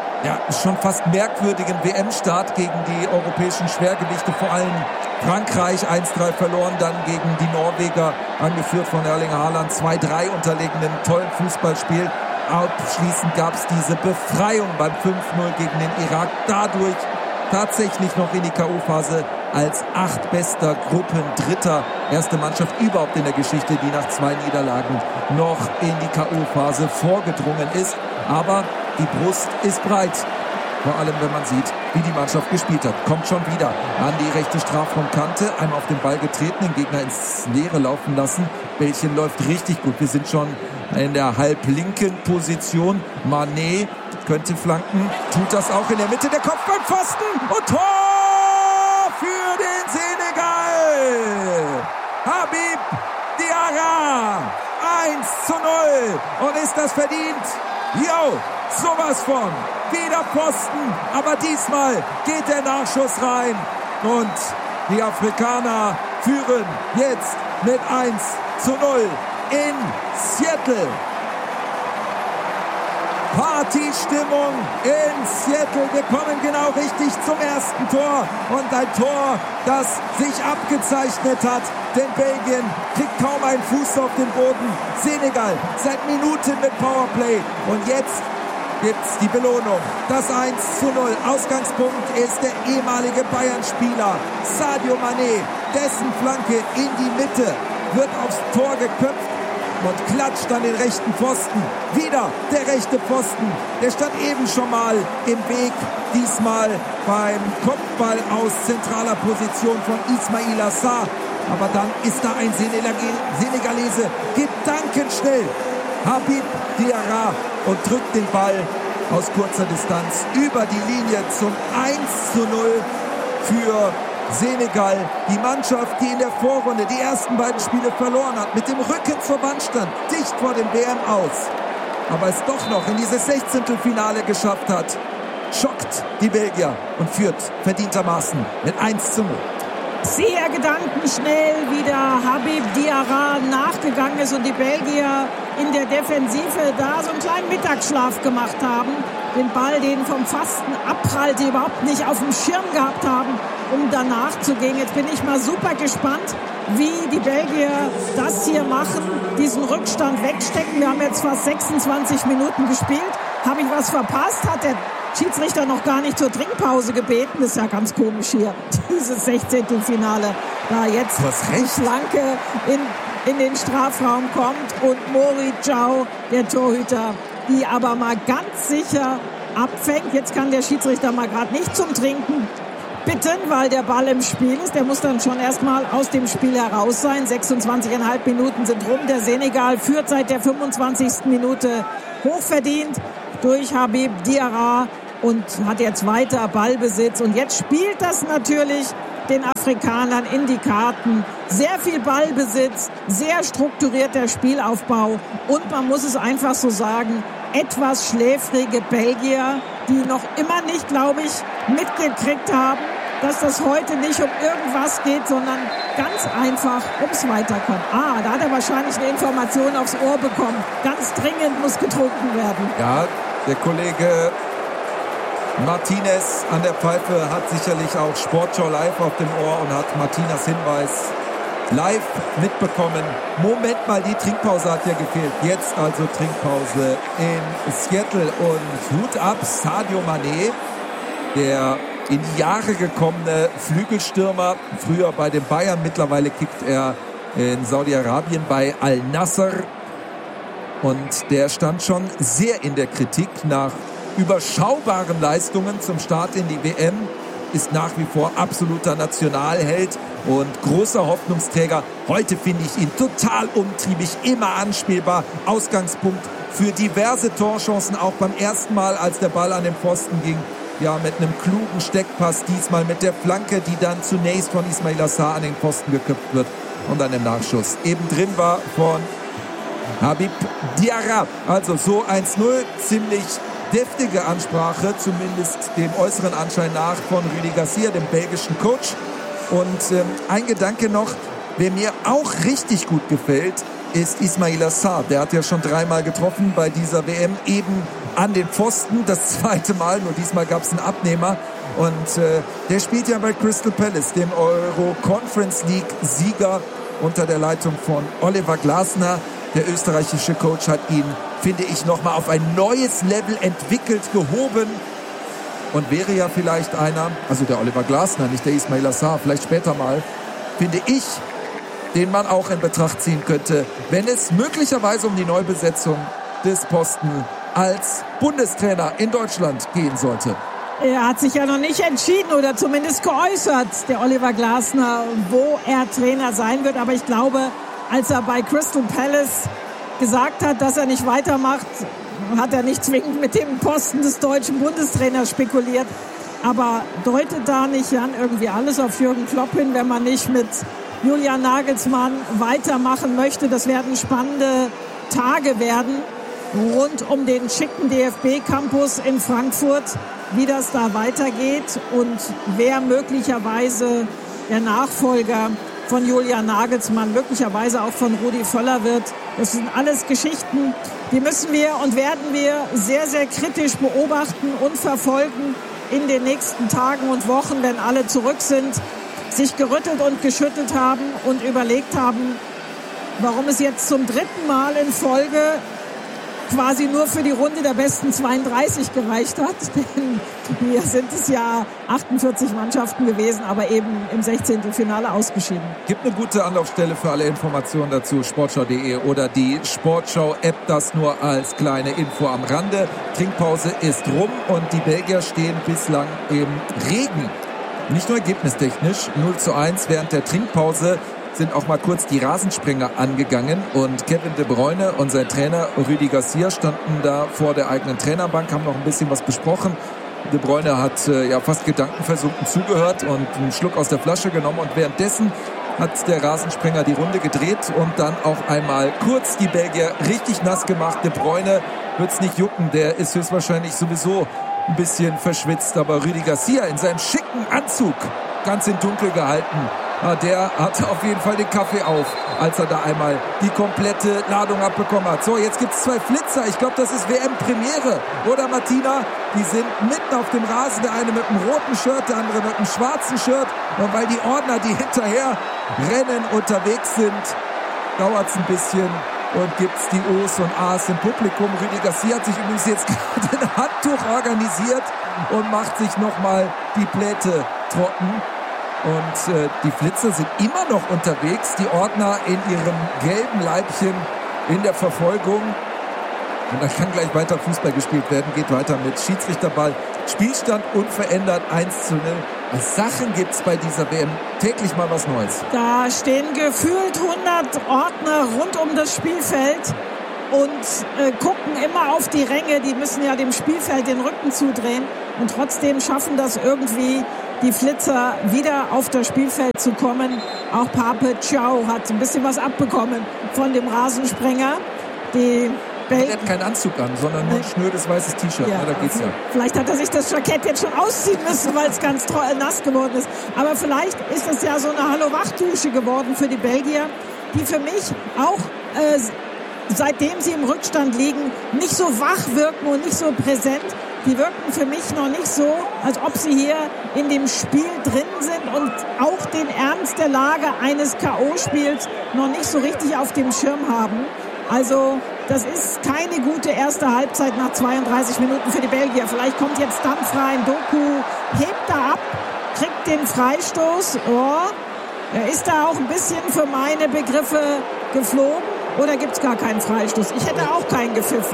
schon fast merkwürdigen WM-Start gegen die europäischen Schwergewichte, vor allem Frankreich 1:3 verloren, dann gegen die Norweger, angeführt von Erling Haaland, 2:3 unterlegen, einen tollen Fußballspiel. Abschließend gab es diese Befreiung beim 5:0 gegen den Irak, dadurch tatsächlich noch in die K.O.-Phase als 8. bester Gruppendritter, erste Mannschaft überhaupt in der Geschichte, die nach 2 Niederlagen noch in die K.O.-Phase vorgedrungen ist. Aber die Brust ist breit. Vor allem, wenn man sieht, wie die Mannschaft gespielt hat. Kommt schon wieder an die rechte Strafraumkante. Einmal auf den Ball getreten, den Gegner ins Leere laufen lassen. Bällchen läuft richtig gut. Wir sind schon in der halblinken Position. Mané könnte flanken. Tut das auch in der Mitte. Der Kopfballpfosten und Tor für den Senegal. Habib Diarra. 1:0. Und ist das verdient? Jo, sowas von. Wieder Pfosten, aber diesmal geht der Nachschuss rein. Und die Afrikaner führen jetzt mit 1:0 in Seattle. Partystimmung in Seattle. Wir kommen genau richtig zum ersten Tor. Und ein Tor, das sich abgezeichnet hat. Denn Belgien kriegt kaum einen Fuß auf den Boden. Senegal seit Minuten mit Powerplay. Und jetzt gibt's die Belohnung. Das 1:0. Ausgangspunkt ist der ehemalige Bayern-Spieler Sadio Mané. Dessen Flanke in die Mitte wird aufs Tor geköpft und klatscht an den rechten Pfosten. Wieder der rechte Pfosten. Der stand eben schon mal im Weg. Diesmal beim Kopfball aus zentraler Position von Ismaila Sarr. Aber dann ist da ein Senegalese gedankenschnell. Habib Diarra und drückt den Ball aus kurzer Distanz über die Linie zum 1:0 für Senegal. Die Mannschaft, die in der Vorrunde die ersten beiden Spiele verloren hat, mit dem Rücken zur Wand stand, dicht vor dem WM aus, aber es doch noch in dieses 16. geschafft hat, schockt die Belgier und führt verdientermaßen mit 1:0. Sehr gedankenschnell wieder Habib Diarra nachgegangen ist und die Belgier in der Defensive da so einen kleinen Mittagsschlaf gemacht haben. den Ball, den vom Pfosten abprallt, die überhaupt nicht auf dem Schirm gehabt haben, um danach zu gehen. Jetzt bin ich mal super gespannt, wie die Belgier das hier machen, diesen Rückstand wegstecken. Wir haben jetzt fast 26 Minuten gespielt. Habe ich was verpasst? Hat der Schiedsrichter noch gar nicht zur Trinkpause gebeten? Das ist ja ganz komisch hier, dieses 16. Finale. Da jetzt die Flanke in den Strafraum kommt und Mori Jau, der Torhüter, die aber mal ganz sicher abfängt. Jetzt kann der Schiedsrichter mal gerade nicht zum Trinken bitten, weil der Ball im Spiel ist. Der muss dann schon erstmal aus dem Spiel heraus sein. 26,5 Minuten sind rum. Der Senegal führt seit der 25. Minute hochverdient durch Habib Diarra und hat jetzt weiter Ballbesitz. Und jetzt spielt das natürlich den Afrikanern in die Karten. Sehr viel Ballbesitz, sehr strukturierter Spielaufbau und man muss es einfach so sagen, etwas schläfrige Belgier, die noch immer nicht, glaube ich, mitgekriegt haben, dass das heute nicht um irgendwas geht, sondern ganz einfach ums Weiterkommen. Da hat er wahrscheinlich eine Information aufs Ohr bekommen. Ganz dringend muss getrunken werden. Ja, der Kollege Martinez an der Pfeife hat sicherlich auch Sportschau live auf dem Ohr und hat Martinas Hinweis live mitbekommen. Moment mal, die Trinkpause hat ja gefehlt. Jetzt also Trinkpause in Seattle und Hut ab Sadio Mané, der in die Jahre gekommene Flügelstürmer, früher bei den Bayern, mittlerweile kickt er in Saudi-Arabien bei Al-Nassr und der stand schon sehr in der Kritik nach überschaubaren Leistungen zum Start in die WM, ist nach wie vor absoluter Nationalheld und großer Hoffnungsträger. Heute finde ich ihn total umtriebig, immer anspielbar, Ausgangspunkt für diverse Torchancen, auch beim ersten Mal, als der Ball an den Pfosten ging. Ja, mit einem klugen Steckpass, diesmal mit der Flanke, die dann zunächst von Ismaila Sarr an den Pfosten geköpft wird und dann im Nachschuss eben drin war von Habib Diarra. Also so 1-0, ziemlich deftige Ansprache, zumindest dem äußeren Anschein nach, von Rudi Garcia, dem belgischen Coach. Und ein Gedanke noch, wer mir auch richtig gut gefällt, ist Ismaila Sarr. Der hat ja schon 3-mal getroffen bei dieser WM, eben an den Pfosten, das zweite Mal, nur diesmal gab es einen Abnehmer. Und der spielt ja bei Crystal Palace, dem Euro-Conference League-Sieger unter der Leitung von Oliver Glasner. Der österreichische Coach hat ihn, finde ich, nochmal auf ein neues Level entwickelt, gehoben und wäre ja vielleicht einer, also der Oliver Glasner, nicht der Ismaila Sarr, vielleicht später mal, finde ich, den man auch in Betracht ziehen könnte, wenn es möglicherweise um die Neubesetzung des Posten als Bundestrainer in Deutschland gehen sollte. Er hat sich ja noch nicht entschieden oder zumindest geäußert, der Oliver Glasner, wo er Trainer sein wird. Aber ich glaube, als er bei Crystal Palace gesagt hat, dass er nicht weitermacht, hat er nicht zwingend mit dem Posten des deutschen Bundestrainers spekuliert. Aber deutet da nicht Jan irgendwie alles auf Jürgen Klopp hin, wenn man nicht mit Julian Nagelsmann weitermachen möchte? Das werden spannende Tage werden rund um den schicken DFB-Campus in Frankfurt, wie das da weitergeht und wer möglicherweise der Nachfolger von Julian Nagelsmann, möglicherweise auch von Rudi Völler wird. Das sind alles Geschichten, die müssen wir und werden wir sehr, sehr kritisch beobachten und verfolgen in den nächsten Tagen und Wochen, wenn alle zurück sind, sich gerüttelt und geschüttelt haben und überlegt haben, warum es jetzt zum 3. Mal in Folge quasi nur für die Runde der besten 32 gereicht hat. Denn hier sind es ja 48 Mannschaften gewesen, aber eben im 16. Finale ausgeschieden. Gibt eine gute Anlaufstelle für alle Informationen dazu, sportschau.de oder die Sportschau-App, das nur als kleine Info am Rande. Trinkpause ist rum und die Belgier stehen bislang im Regen. Nicht nur ergebnistechnisch, 0:1 während der Trinkpause sind auch mal kurz die Rasensprenger angegangen und Kevin De Bruyne und sein Trainer Rudi Garcia standen da vor der eigenen Trainerbank, haben noch ein bisschen was besprochen. De Bruyne hat fast gedankenversunken zugehört und einen Schluck aus der Flasche genommen und währenddessen hat der Rasensprenger die Runde gedreht und dann auch einmal kurz die Belgier richtig nass gemacht. De Bruyne wird's nicht jucken, der ist höchstwahrscheinlich sowieso ein bisschen verschwitzt, aber Rudi Garcia in seinem schicken Anzug, ganz in Dunkel gehalten, Der hatte auf jeden Fall den Kaffee auf, als er da einmal die komplette Ladung abbekommen hat. So, jetzt gibt es 2 Flitzer. Ich glaube, das ist WM-Premiere. Oder, Martina? Die sind mitten auf dem Rasen. Der eine mit einem roten Shirt, der andere mit einem schwarzen Shirt. Und weil die Ordner, die hinterher rennen, unterwegs sind, dauert es ein bisschen. Und gibt's die O's und A's im Publikum. Rüdi Garcia hat sich übrigens jetzt gerade ein Handtuch organisiert und macht sich nochmal die Pläte trocken. Und die Flitzer sind immer noch unterwegs. Die Ordner in ihrem gelben Leibchen in der Verfolgung. Und da kann gleich weiter Fußball gespielt werden. Geht weiter mit Schiedsrichterball. Spielstand unverändert 1:0. Sachen gibt's bei dieser WM täglich mal was Neues. Da stehen gefühlt 100 Ordner rund um das Spielfeld und gucken immer auf die Ränge. Die müssen ja dem Spielfeld den Rücken zudrehen. Und trotzdem schaffen das irgendwie die Flitzer wieder auf das Spielfeld zu kommen. Auch Pape Thiaw hat ein bisschen was abbekommen von dem Rasensprenger. Er hat keinen Anzug an, sondern nur ein schnödes weißes T-Shirt. Ja, da geht's ja. Vielleicht hat er sich das Jackett jetzt schon ausziehen müssen, weil es ganz nass geworden ist. Aber vielleicht ist es ja so eine Hallo-Wach-Dusche geworden für die Belgier, die für mich auch, seitdem sie im Rückstand liegen, nicht so wach wirken und nicht so präsent. Die wirken für mich noch nicht so, als ob sie hier in dem Spiel drin sind und auch den Ernst der Lage eines K.O.-Spiels noch nicht so richtig auf dem Schirm haben. Also das ist keine gute erste Halbzeit nach 32 Minuten für die Belgier. Vielleicht kommt jetzt Dampf rein. Doku hebt da ab, kriegt den Freistoß. Er ist da auch ein bisschen für meine Begriffe geflogen. Oder gibt es gar keinen Freistoß? Ich hätte auch keinen gepfiffen.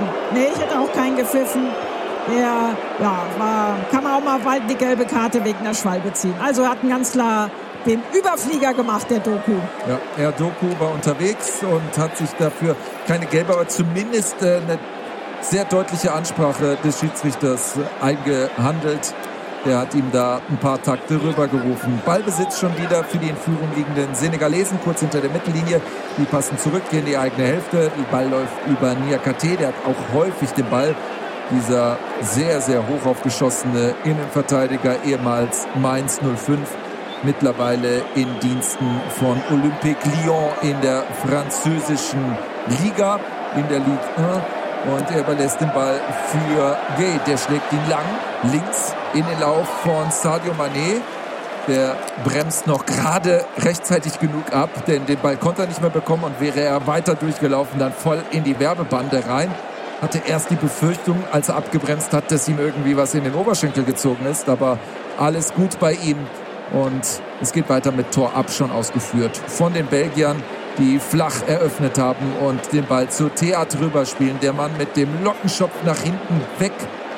Kann man auch mal bald die gelbe Karte wegen der Schwalbe ziehen. Also er hat ganz klar den Überflieger gemacht, der Doku. Ja, Doku war unterwegs und hat sich dafür keine gelbe, aber zumindest eine sehr deutliche Ansprache des Schiedsrichters eingehandelt. Der hat ihm da ein paar Takte rübergerufen. Ballbesitz schon wieder für die in Führung liegenden Senegalesen, kurz hinter der Mittellinie. Die passen zurück, gehen in die eigene Hälfte. Der Ball läuft über Niakate, der hat auch häufig den Ball. Dieser sehr, sehr hoch aufgeschossene Innenverteidiger, ehemals Mainz 05, mittlerweile in Diensten von Olympique Lyon in der französischen Liga, in der Ligue 1. Und er überlässt den Ball für Gay. Der schlägt ihn lang, links in den Lauf von Sadio Mané. Der bremst noch gerade rechtzeitig genug ab, denn den Ball konnte er nicht mehr bekommen. Und wäre er weiter durchgelaufen, dann voll in die Werbebande rein. Hatte erst die Befürchtung, als er abgebremst hat, dass ihm irgendwie was in den Oberschenkel gezogen ist. Aber alles gut bei ihm. Und es geht weiter mit Torab, schon ausgeführt von den Belgiern, die flach eröffnet haben und den Ball zu Theat rüberspielen. Der Mann mit dem Lockenschopf nach hinten weg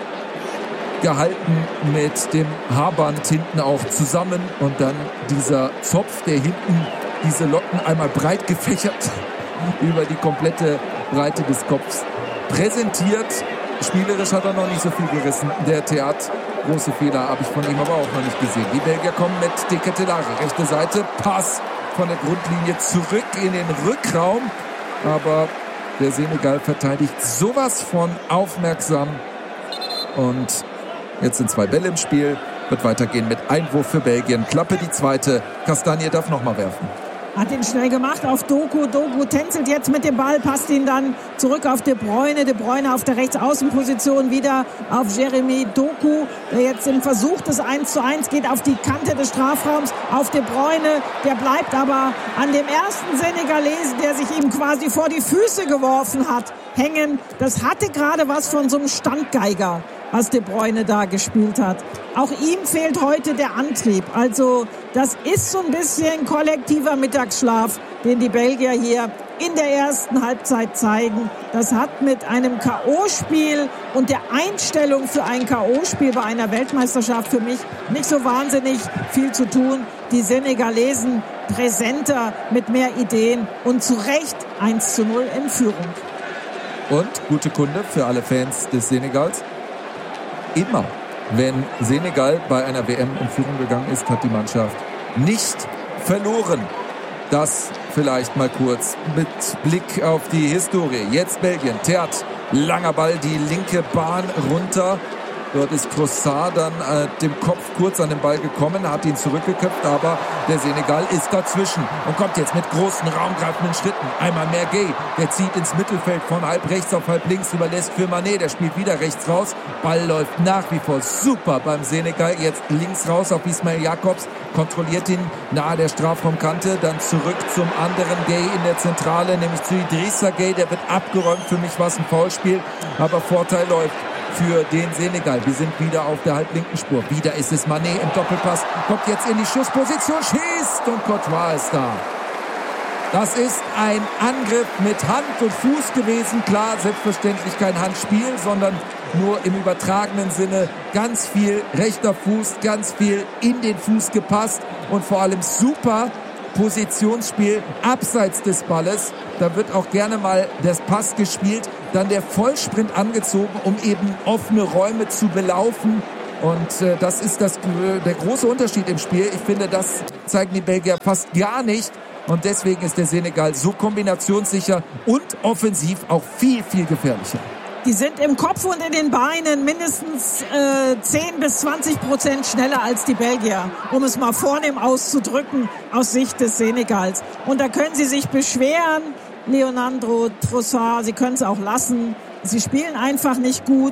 gehalten, mit dem Haarband hinten auch zusammen. Und dann dieser Zopf, der hinten diese Locken einmal breit gefächert über die komplette Breite des Kopfs präsentiert. Spielerisch hat er noch nicht so viel gerissen. Der Theat, große Fehler habe ich von ihm aber auch noch nicht gesehen. Die Belgier kommen mit De Ketelaere. Rechte Seite, Pass von der Grundlinie zurück in den Rückraum. Aber der Senegal verteidigt sowas von aufmerksam. Und jetzt sind 2 Bälle im Spiel. Wird weitergehen mit Einwurf für Belgien. Klappe die zweite. Kastanje darf nochmal werfen. Hat ihn schnell gemacht auf Doku. Doku tänzelt jetzt mit dem Ball, passt ihn dann zurück auf De Bruyne. De Bruyne auf der Rechtsaußenposition wieder auf Jeremy Doku, der jetzt im Versuch des 1:1 geht auf die Kante des Strafraums auf De Bruyne. Der bleibt aber an dem ersten Senegalesen, der sich ihm quasi vor die Füße geworfen hat, hängen. Das hatte gerade was von so einem Standgeiger, was De Bruyne da gespielt hat. Auch ihm fehlt heute der Antrieb. Also das ist so ein bisschen kollektiver Mittagsschlaf, den die Belgier hier in der ersten Halbzeit zeigen. Das hat mit einem K.O.-Spiel und der Einstellung für ein K.O.-Spiel bei einer Weltmeisterschaft für mich nicht so wahnsinnig viel zu tun. Die Senegalesen präsenter, mit mehr Ideen und zu Recht 1:0 in Führung. Und gute Kunde für alle Fans des Senegals. Immer, wenn Senegal bei einer WM in Führung gegangen ist, hat die Mannschaft nicht verloren. Das vielleicht mal kurz mit Blick auf die Historie. Jetzt Belgien. Theat, langer Ball, die linke Bahn runter. Dort ist Trossard dann dem Kopf kurz an den Ball gekommen, hat ihn zurückgeköpft, aber der Senegal ist dazwischen und kommt jetzt mit großen, raumgreifenden Schritten. Einmal mehr Gueye, der zieht ins Mittelfeld von halb rechts auf halb links, überlässt für Mané, der spielt wieder rechts raus. Ball läuft nach wie vor super beim Senegal, jetzt links raus auf Ismail Jakobs, kontrolliert ihn nahe der Strafraumkante, dann zurück zum anderen Gueye in der Zentrale, nämlich zu Idrissa Gueye, der wird abgeräumt, für mich war es ein Foulspiel, aber Vorteil läuft für den Senegal. Wir sind wieder auf der halblinken Spur. Wieder ist es Mané im Doppelpass. Kommt jetzt in die Schussposition, schießt und Courtois ist da. Das ist ein Angriff mit Hand und Fuß gewesen. Klar, selbstverständlich kein Handspiel, sondern nur im übertragenen Sinne ganz viel rechter Fuß, ganz viel in den Fuß gepasst und vor allem super Positionsspiel abseits des Balles. Da wird auch gerne mal das Pass gespielt, dann der Vollsprint angezogen, um eben offene Räume zu belaufen. Und das ist der große Unterschied im Spiel. Ich finde, das zeigen die Belgier fast gar nicht. Und deswegen ist der Senegal so kombinationssicher und offensiv auch viel, viel gefährlicher. Die sind im Kopf und in den Beinen mindestens 10-20% schneller als die Belgier, um es mal vornehm auszudrücken aus Sicht des Senegals. Und da können sie sich beschweren, Leandro Trossard, sie können es auch lassen. Sie spielen einfach nicht gut.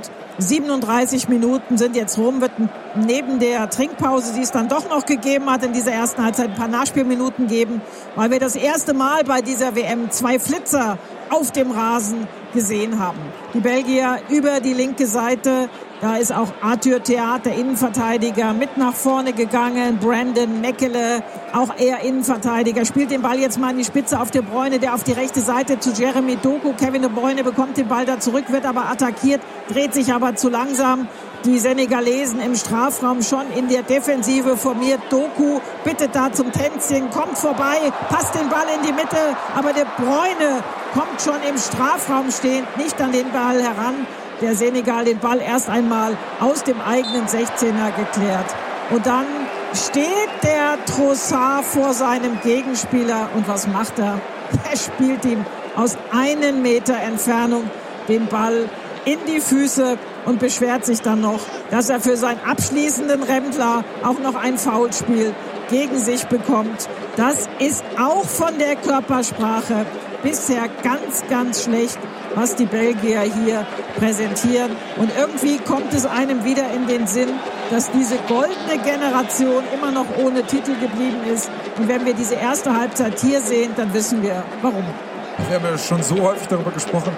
37 Minuten sind jetzt rum, wird neben der Trinkpause, die es dann doch noch gegeben hat, in dieser ersten Halbzeit ein paar Nachspielminuten geben, weil wir das erste Mal bei dieser WM 2 Flitzer auf dem Rasen gesehen haben. Die Belgier über die linke Seite, da ist auch Arthur Theat, der Innenverteidiger, mit nach vorne gegangen. Brandon Mekele, auch er Innenverteidiger, spielt den Ball jetzt mal in die Spitze auf De Bruyne, der auf die rechte Seite zu Jeremy Doku. Kevin De Bruyne bekommt den Ball da zurück, wird aber attackiert, dreht sich aber zu langsam. Die Senegalesen im Strafraum schon in der Defensive formiert. Doku bittet da zum Tänzchen, kommt vorbei, passt den Ball in die Mitte, aber De Bruyne kommt schon im Strafraum stehend, nicht an den Ball heran. Der Senegal den Ball erst einmal aus dem eigenen 16er geklärt. Und dann steht der Trossard vor seinem Gegenspieler. Und was macht er? Er spielt ihm aus 1 Meter Entfernung den Ball in die Füße und beschwert sich dann noch, dass er für seinen abschließenden Rempler auch noch ein Foulspiel gegen sich bekommt. Das ist auch von der Körpersprache bisher ganz, ganz schlecht, was die Belgier hier präsentieren. Und irgendwie kommt es einem wieder in den Sinn, dass diese goldene Generation immer noch ohne Titel geblieben ist. Und wenn wir diese erste Halbzeit hier sehen, dann wissen wir, warum. Wir haben ja schon so häufig darüber gesprochen,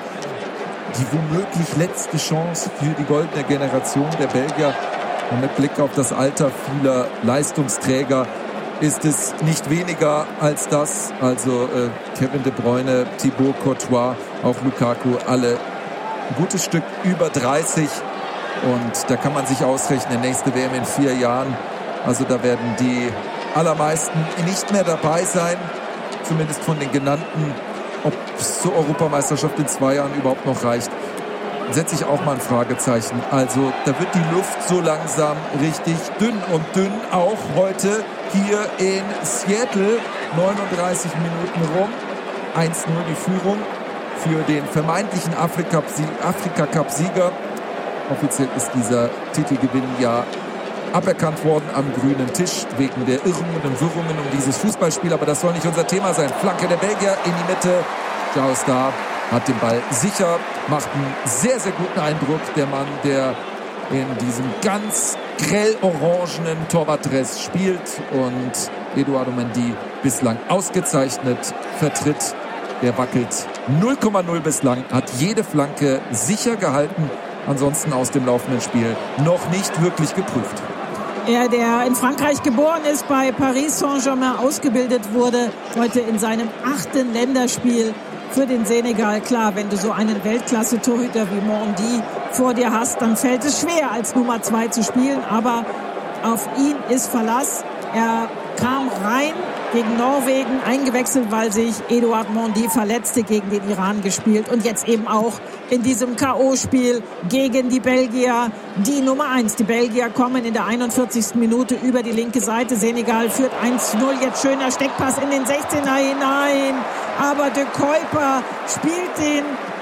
die womöglich letzte Chance für die goldene Generation der Belgier. Und mit Blick auf das Alter vieler Leistungsträger ist es nicht weniger als das. Also Kevin De Bruyne, Thibaut Courtois, auch Lukaku, alle ein gutes Stück über 30. Und da kann man sich ausrechnen, nächste WM in 4 Jahren. Also da werden die allermeisten nicht mehr dabei sein, zumindest von den genannten. Ob es zur Europameisterschaft in 2 Jahren überhaupt noch reicht, setze ich auch mal ein Fragezeichen. Also da wird die Luft so langsam richtig dünn und dünn auch heute hier in Seattle. 39 Minuten rum, 1-0 die Führung für den vermeintlichen Afrika-Cup-Sieger. Offiziell ist dieser Titelgewinn ja aberkannt worden am grünen Tisch wegen der Irrungen und Wirrungen um dieses Fußballspiel. Aber das soll nicht unser Thema sein. Flanke der Belgier in die Mitte. Jaus da hat den Ball sicher, macht einen sehr, sehr guten Eindruck. Der Mann, der in diesem ganz grell orangenen Torwartdress spielt und Eduardo Mendy bislang ausgezeichnet vertritt. Der wackelt 0,0 bislang, hat jede Flanke sicher gehalten. Ansonsten aus dem laufenden Spiel noch nicht wirklich geprüft. Er, der in Frankreich geboren ist, bei Paris Saint-Germain ausgebildet wurde, heute in seinem 8. Länderspiel für den Senegal. Klar, wenn du so einen Weltklasse-Torhüter wie Mendy vor dir hast, dann fällt es schwer, als Nummer 2 zu spielen. Aber auf ihn ist Verlass. Er kam rein gegen Norwegen, eingewechselt, weil sich Edouard Mendy verletzte, gegen den Iran gespielt und jetzt eben auch in diesem K.O.-Spiel gegen die Belgier, die Nummer 1. Die Belgier kommen in der 41. Minute über die linke Seite. Senegal führt 1-0. Jetzt schöner Steckpass in den 16er hinein. Aber De Kuyper spielt den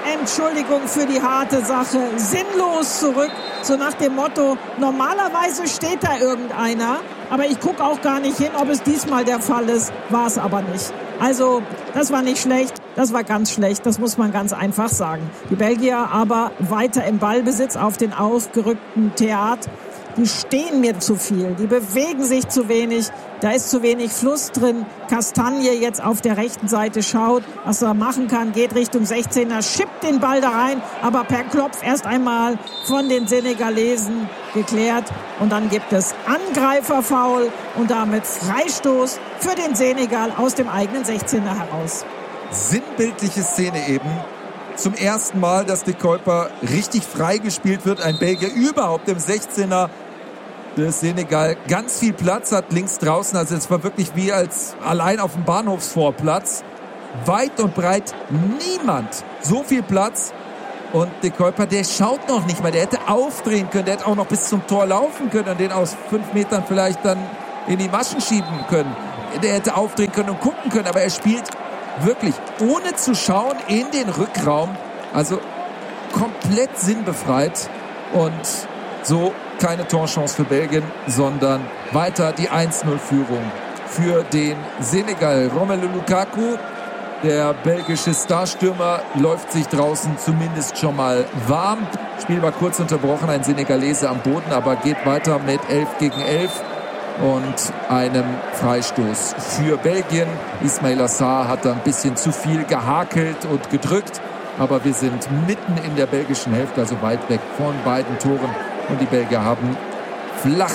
Entschuldigung für die harte Sache, sinnlos zurück. So nach dem Motto, normalerweise steht da irgendeiner, aber ich gucke auch gar nicht hin, ob es diesmal der Fall ist. War es aber nicht. Also, das war nicht schlecht, das war ganz schlecht, das muss man ganz einfach sagen. Die Belgier aber weiter im Ballbesitz auf den aufgerückten Theat. Die stehen mir zu viel, die bewegen sich zu wenig, da ist zu wenig Fluss drin. Castagne jetzt auf der rechten Seite schaut, was er machen kann, geht Richtung 16er, schippt den Ball da rein, aber per Klopf erst einmal von den Senegalesen geklärt. Und dann gibt es Angreiferfoul und damit Freistoß für den Senegal aus dem eigenen 16er heraus. Sinnbildliche Szene eben. Zum ersten Mal, dass De Kuyper richtig frei gespielt wird. Ein Belgier überhaupt im 16er des Senegal. Ganz viel Platz hat links draußen. Also es war wirklich wie als allein auf dem Bahnhofsvorplatz. Weit und breit niemand. So viel Platz. Und De Kuyper, der schaut noch nicht mal. Der hätte aufdrehen können. Der hätte auch noch bis zum Tor laufen können und den aus 5 Metern vielleicht dann in die Maschen schieben können. Der hätte aufdrehen können und gucken können. Aber er spielt wirklich ohne zu schauen in den Rückraum. Also komplett sinnbefreit. Und so keine Torchance für Belgien, sondern weiter die 1-0-Führung für den Senegal. Romelu Lukaku, der belgische Starstürmer, läuft sich draußen zumindest schon mal warm. Spiel war kurz unterbrochen, ein Senegalese am Boden, aber geht weiter mit 11 gegen 11 und einem Freistoß für Belgien. Ismail Assar hat da ein bisschen zu viel gehakelt und gedrückt, aber wir sind mitten in der belgischen Hälfte, also weit weg von beiden Toren. Und die Belgier haben flach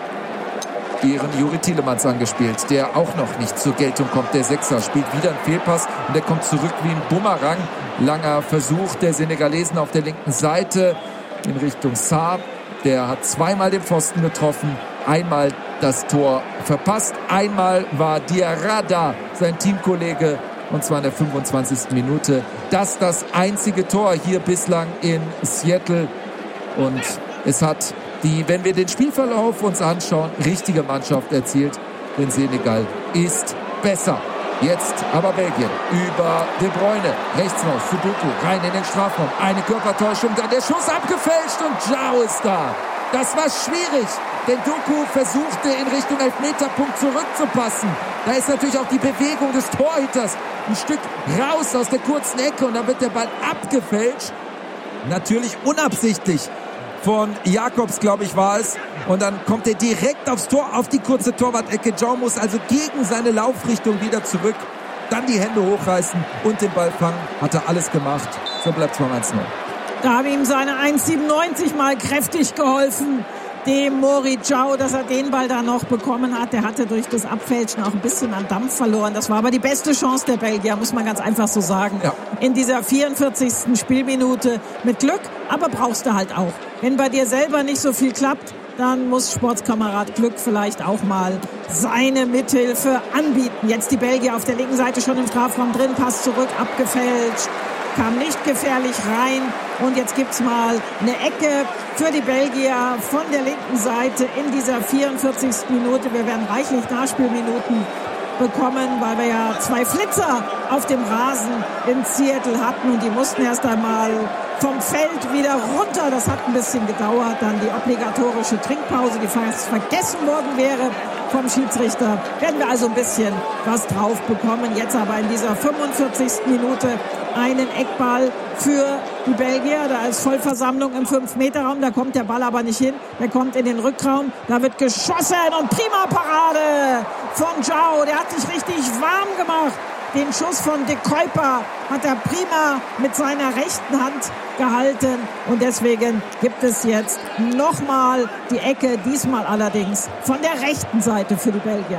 ihren Juri Tielemans angespielt, der auch noch nicht zur Geltung kommt. Der Sechser spielt wieder einen Fehlpass und der kommt zurück wie ein Bumerang. Langer Versuch der Senegalesen auf der linken Seite in Richtung Sarr. Der hat zweimal den Pfosten getroffen, einmal das Tor verpasst. Einmal war Diarra da, sein Teamkollege, und zwar in der 25. Minute. Das einzige Tor hier bislang in Seattle. Und es hat die, wenn wir den Spielverlauf uns anschauen, richtige Mannschaft erzielt. Denn Senegal ist besser. Jetzt aber Belgien über De Bruyne. Rechts raus zu Doku. Rein in den Strafraum. Eine Körpertäuschung. Dann der Schuss abgefälscht und Zhao ist da. Das war schwierig. Denn Doku versuchte in Richtung Elfmeterpunkt zurückzupassen. Da ist natürlich auch die Bewegung des Torhüters ein Stück raus aus der kurzen Ecke. Und dann wird der Ball abgefälscht. Natürlich unabsichtlich. Von Jakobs, glaube ich, war es. Und dann kommt er direkt aufs Tor, auf die kurze Torwart-Ecke. Zhao muss also gegen seine Laufrichtung wieder zurück. Dann die Hände hochreißen und den Ball fangen. Hat er alles gemacht. So bleibt es mal 1-0. Da haben ihm seine 1,97 mal kräftig geholfen. Dem Mori Zhao, dass er den Ball da noch bekommen hat. Der hatte durch das Abfälschen auch ein bisschen an Dampf verloren. Das war aber die beste Chance der Belgier, muss man ganz einfach so sagen. Ja. In dieser 44. Spielminute mit Glück, aber brauchst du halt auch. Wenn bei dir selber nicht so viel klappt, dann muss Sportskamerad Glück vielleicht auch mal seine Mithilfe anbieten. Jetzt die Belgier auf der linken Seite schon im Strafraum drin, Pass zurück, abgefälscht, kam nicht gefährlich rein. Und jetzt gibt's mal eine Ecke für die Belgier von der linken Seite in dieser 44. Minute. Wir werden reichlich Nachspielminuten bekommen, weil wir ja 2 Flitzer auf dem Rasen in Seattle hatten und die mussten erst einmal vom Feld wieder runter. Das hat ein bisschen gedauert. Dann die obligatorische Trinkpause, die fast vergessen worden wäre vom Schiedsrichter. Werden wir also ein bisschen was drauf bekommen. Jetzt aber in dieser 45. Minute einen Eckball für die Belgier. Da ist Vollversammlung im 5-Meter-Raum. Da kommt der Ball aber nicht hin. Der kommt in den Rückraum. Da wird geschossen und prima Parade von Zhao. Der hat sich richtig warm gemacht. Den Schuss von De Kuyper hat er prima mit seiner rechten Hand gehalten. Und deswegen gibt es jetzt nochmal die Ecke, diesmal allerdings von der rechten Seite für die Belgier.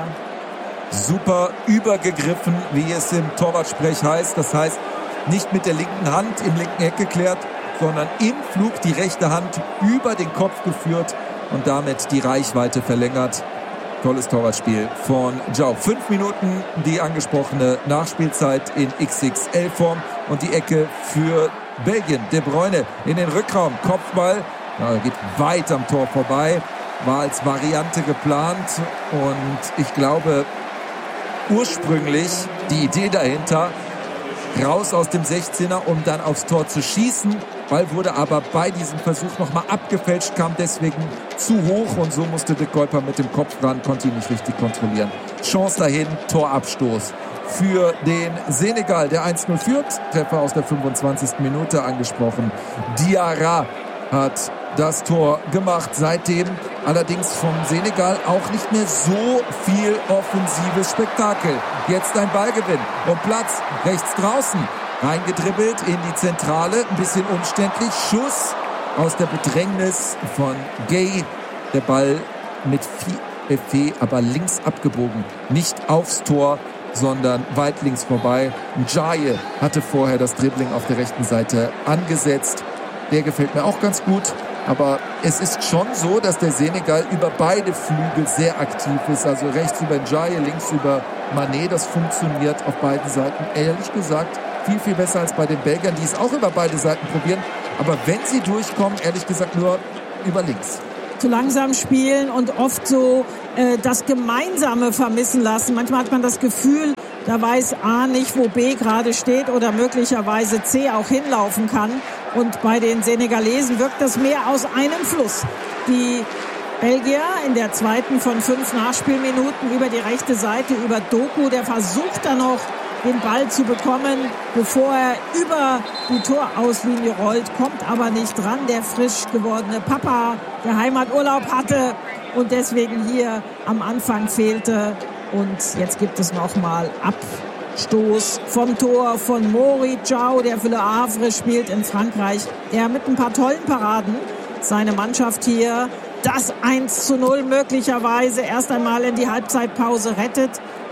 Super übergegriffen, wie es im Torwartsprech heißt. Das heißt, nicht mit der linken Hand im linken Eck geklärt, sondern im Flug die rechte Hand über den Kopf geführt und damit die Reichweite verlängert. Tolles Torwartspiel von Zhao. 5 Minuten die angesprochene Nachspielzeit in XXL-Form und die Ecke für Belgien. De Bruyne in den Rückraum. Kopfball. Ja, geht weit am Tor vorbei. War als Variante geplant und ich glaube ursprünglich die Idee dahinter, raus aus dem 16er, um dann aufs Tor zu schießen. Ball wurde aber bei diesem Versuch nochmal abgefälscht, kam deswegen zu hoch und so musste De Kuiper mit dem Kopf ran, konnte ihn nicht richtig kontrollieren. Chance dahin, Torabstoß für den Senegal, der 1-0 führt. Treffer aus der 25. Minute angesprochen. Diarra hat das Tor gemacht. Seitdem allerdings vom Senegal auch nicht mehr so viel offensives Spektakel. Jetzt ein Ballgewinn und Platz rechts draußen. Reingedribbelt in die Zentrale, ein bisschen umständlich. Schuss aus der Bedrängnis von Gay. Der Ball mit Effet, aber links abgebogen. Nicht aufs Tor, sondern weit links vorbei. Ndiaye hatte vorher das Dribbling auf der rechten Seite angesetzt. Der gefällt mir auch ganz gut. Aber es ist schon so, dass der Senegal über beide Flügel sehr aktiv ist. Also rechts über Ndiaye, links über Mané. Das funktioniert auf beiden Seiten. Ehrlich gesagt, viel, viel besser als bei den Belgiern, die es auch über beide Seiten probieren. Aber wenn sie durchkommen, ehrlich gesagt nur über links. Zu langsam spielen und oft so das Gemeinsame vermissen lassen. Manchmal hat man das Gefühl, da weiß A nicht, wo B gerade steht oder möglicherweise C auch hinlaufen kann. Und bei den Senegalesen wirkt das mehr aus einem Fluss. Die Belgier in der zweiten von 5 Nachspielminuten über die rechte Seite, über Doku, der versucht dann noch den Ball zu bekommen, bevor er über die Torauslinie rollt, kommt aber nicht dran. Der frisch gewordene Papa, der Heimaturlaub hatte und deswegen hier am Anfang fehlte. Und jetzt gibt es nochmal Abstoß vom Tor von Mori Diaw, der für Le Havre spielt in Frankreich, der mit ein paar tollen Paraden seine Mannschaft hier das 1-0 möglicherweise erst einmal in die Halbzeitpause rettet.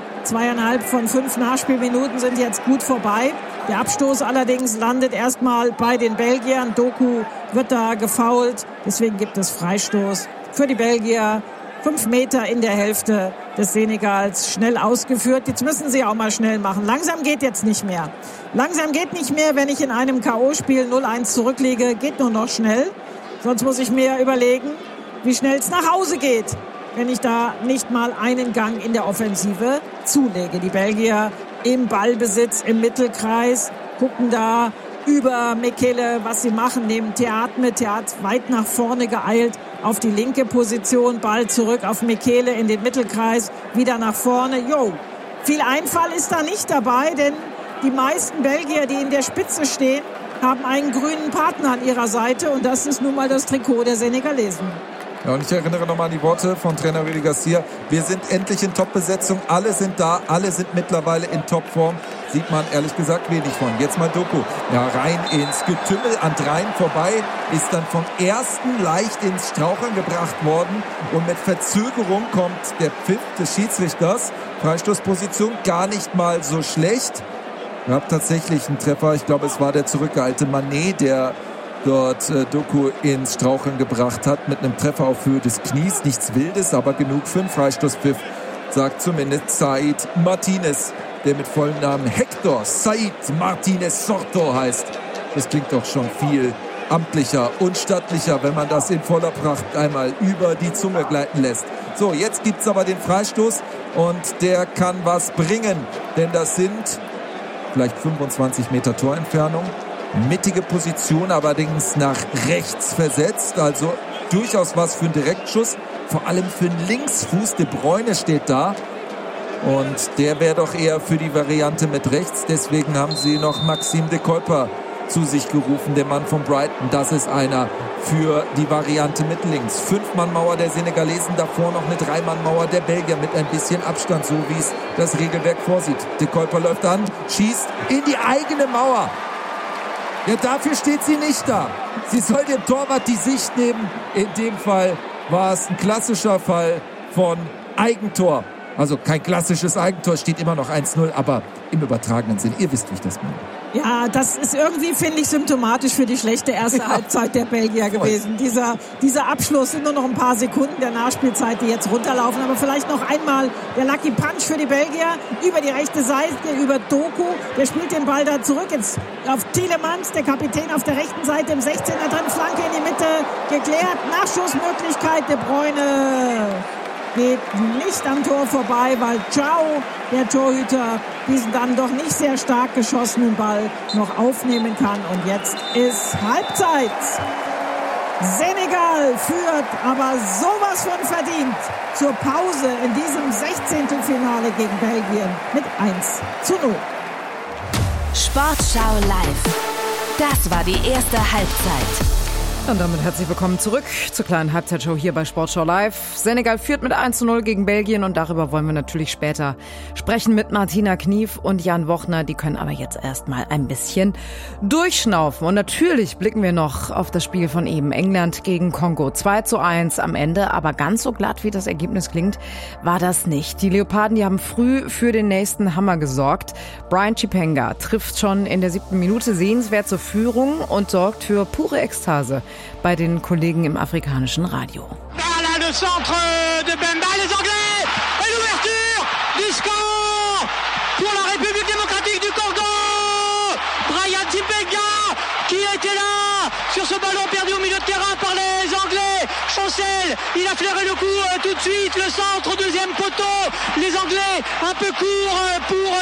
2,5 von 5 Nachspielminuten sind jetzt gut vorbei. Der Abstoß allerdings landet erstmal bei den Belgiern. Doku wird da gefoult. Deswegen gibt es Freistoß für die Belgier. 5 Meter in der Hälfte des Senegals. Schnell ausgeführt. Jetzt müssen sie auch mal schnell machen. Langsam geht jetzt nicht mehr. Langsam geht nicht mehr, wenn ich in einem K.O.-Spiel 0-1 zurückliege. Geht nur noch schnell. Sonst muss ich mir überlegen, wie schnell es nach Hause geht, wenn ich da nicht mal einen Gang in der Offensive zulege. Die Belgier im Ballbesitz im Mittelkreis, gucken da über Mekele, was sie machen, nehmen Theat mit. Theat weit nach vorne geeilt auf die linke Position, Ball zurück auf Mekele in den Mittelkreis, wieder nach vorne. Viel Einfall ist da nicht dabei, denn die meisten Belgier, die in der Spitze stehen, haben einen grünen Partner an ihrer Seite und das ist nun mal das Trikot der Senegalesen. Ja, und ich erinnere nochmal an die Worte von Trainer Rudi Garcia. Wir sind endlich in Top-Besetzung. Alle sind da. Alle sind mittlerweile in Topform. Sieht man ehrlich gesagt wenig von. Jetzt mal Doku. Ja, rein ins Getümmel an Dreien vorbei. Ist dann vom ersten leicht ins Straucheln gebracht worden. Und mit Verzögerung kommt der Pfiff des Schiedsrichters. Freistoßposition gar nicht mal so schlecht. Wir haben tatsächlich einen Treffer. Ich glaube, es war der zurückgeeilte Mané, der dort Doku ins Straucheln gebracht hat mit einem Treffer auf Höhe des Knies. Nichts Wildes, aber genug für einen Freistoßpfiff, sagt zumindest Said Martinez, der mit vollem Namen Hector Said Martinez Sorto heißt. Das klingt doch schon viel amtlicher und stattlicher, wenn man das in voller Pracht einmal über die Zunge gleiten lässt. So, jetzt gibt's aber den Freistoß und der kann was bringen, denn das sind vielleicht 25 Meter Torentfernung. Mittige Position, allerdings nach rechts versetzt, also durchaus was für einen Direktschuss, vor allem für einen Linksfuß. De Bruyne steht da und der wäre doch eher für die Variante mit rechts, deswegen haben sie noch Maxime De Kuiper zu sich gerufen, der Mann von Brighton. Das ist einer für die Variante mit links. 5-Mann-Mauer der Senegalesen, davor noch eine 3-Mann-Mauer der Belgier mit ein bisschen Abstand, so wie es das Regelwerk vorsieht. De Kuiper läuft an, schießt in die eigene Mauer. Ja, dafür steht sie nicht da. Sie soll dem Torwart die Sicht nehmen. In dem Fall war es ein klassischer Fall von Eigentor. Also kein klassisches Eigentor, steht immer noch 1-0, aber im übertragenen Sinn. Ihr wisst, wie ich das meine. Ja, das ist irgendwie, finde ich, symptomatisch für die schlechte erste Halbzeit der Belgier gewesen. Dieser Abschluss sind nur noch ein paar Sekunden der Nachspielzeit, die jetzt runterlaufen. Aber vielleicht noch einmal der Lucky Punch für die Belgier über die rechte Seite, über Doku. Der spielt den Ball da zurück jetzt auf Tielemans, der Kapitän auf der rechten Seite im 16er drin. Flanke in die Mitte geklärt. Nachschussmöglichkeit, De Bruyne. geht nicht am Tor vorbei, weil Zhao, der Torhüter, diesen dann doch nicht sehr stark geschossenen Ball noch aufnehmen kann. Und jetzt ist Halbzeit. Senegal führt aber sowas von verdient zur Pause in diesem 16. Finale gegen Belgien mit 1:0. Sportschau live. Das war die erste Halbzeit. Und damit herzlich willkommen zurück zur kleinen Halbzeitshow hier bei Sportschau Live. Senegal führt mit 1:0 gegen Belgien und darüber wollen wir natürlich später sprechen mit Martina Knief und Jan Wochner. Die können aber jetzt erstmal ein bisschen durchschnaufen. Und natürlich blicken wir noch auf das Spiel von eben. England gegen Kongo. 2:1 am Ende, aber ganz so glatt, wie das Ergebnis klingt, war das nicht. Die Leoparden, die haben früh für den nächsten Hammer gesorgt. Brian Chipenga trifft schon in der 7. Minute sehenswert zur Führung und sorgt für pure Ekstase bei den Kollegen im afrikanischen Radio. Voilà le centre de Bemba, les Anglais, et l'ouverture du score pour la République démocratique du Congo. Brian Chipenga qui était là sur ce ballon perdu au milieu de terrain par les Anglais. Chancel, il a flairé le coup tout de suite, le centre, deuxième poteau. Les Anglais un peu court pour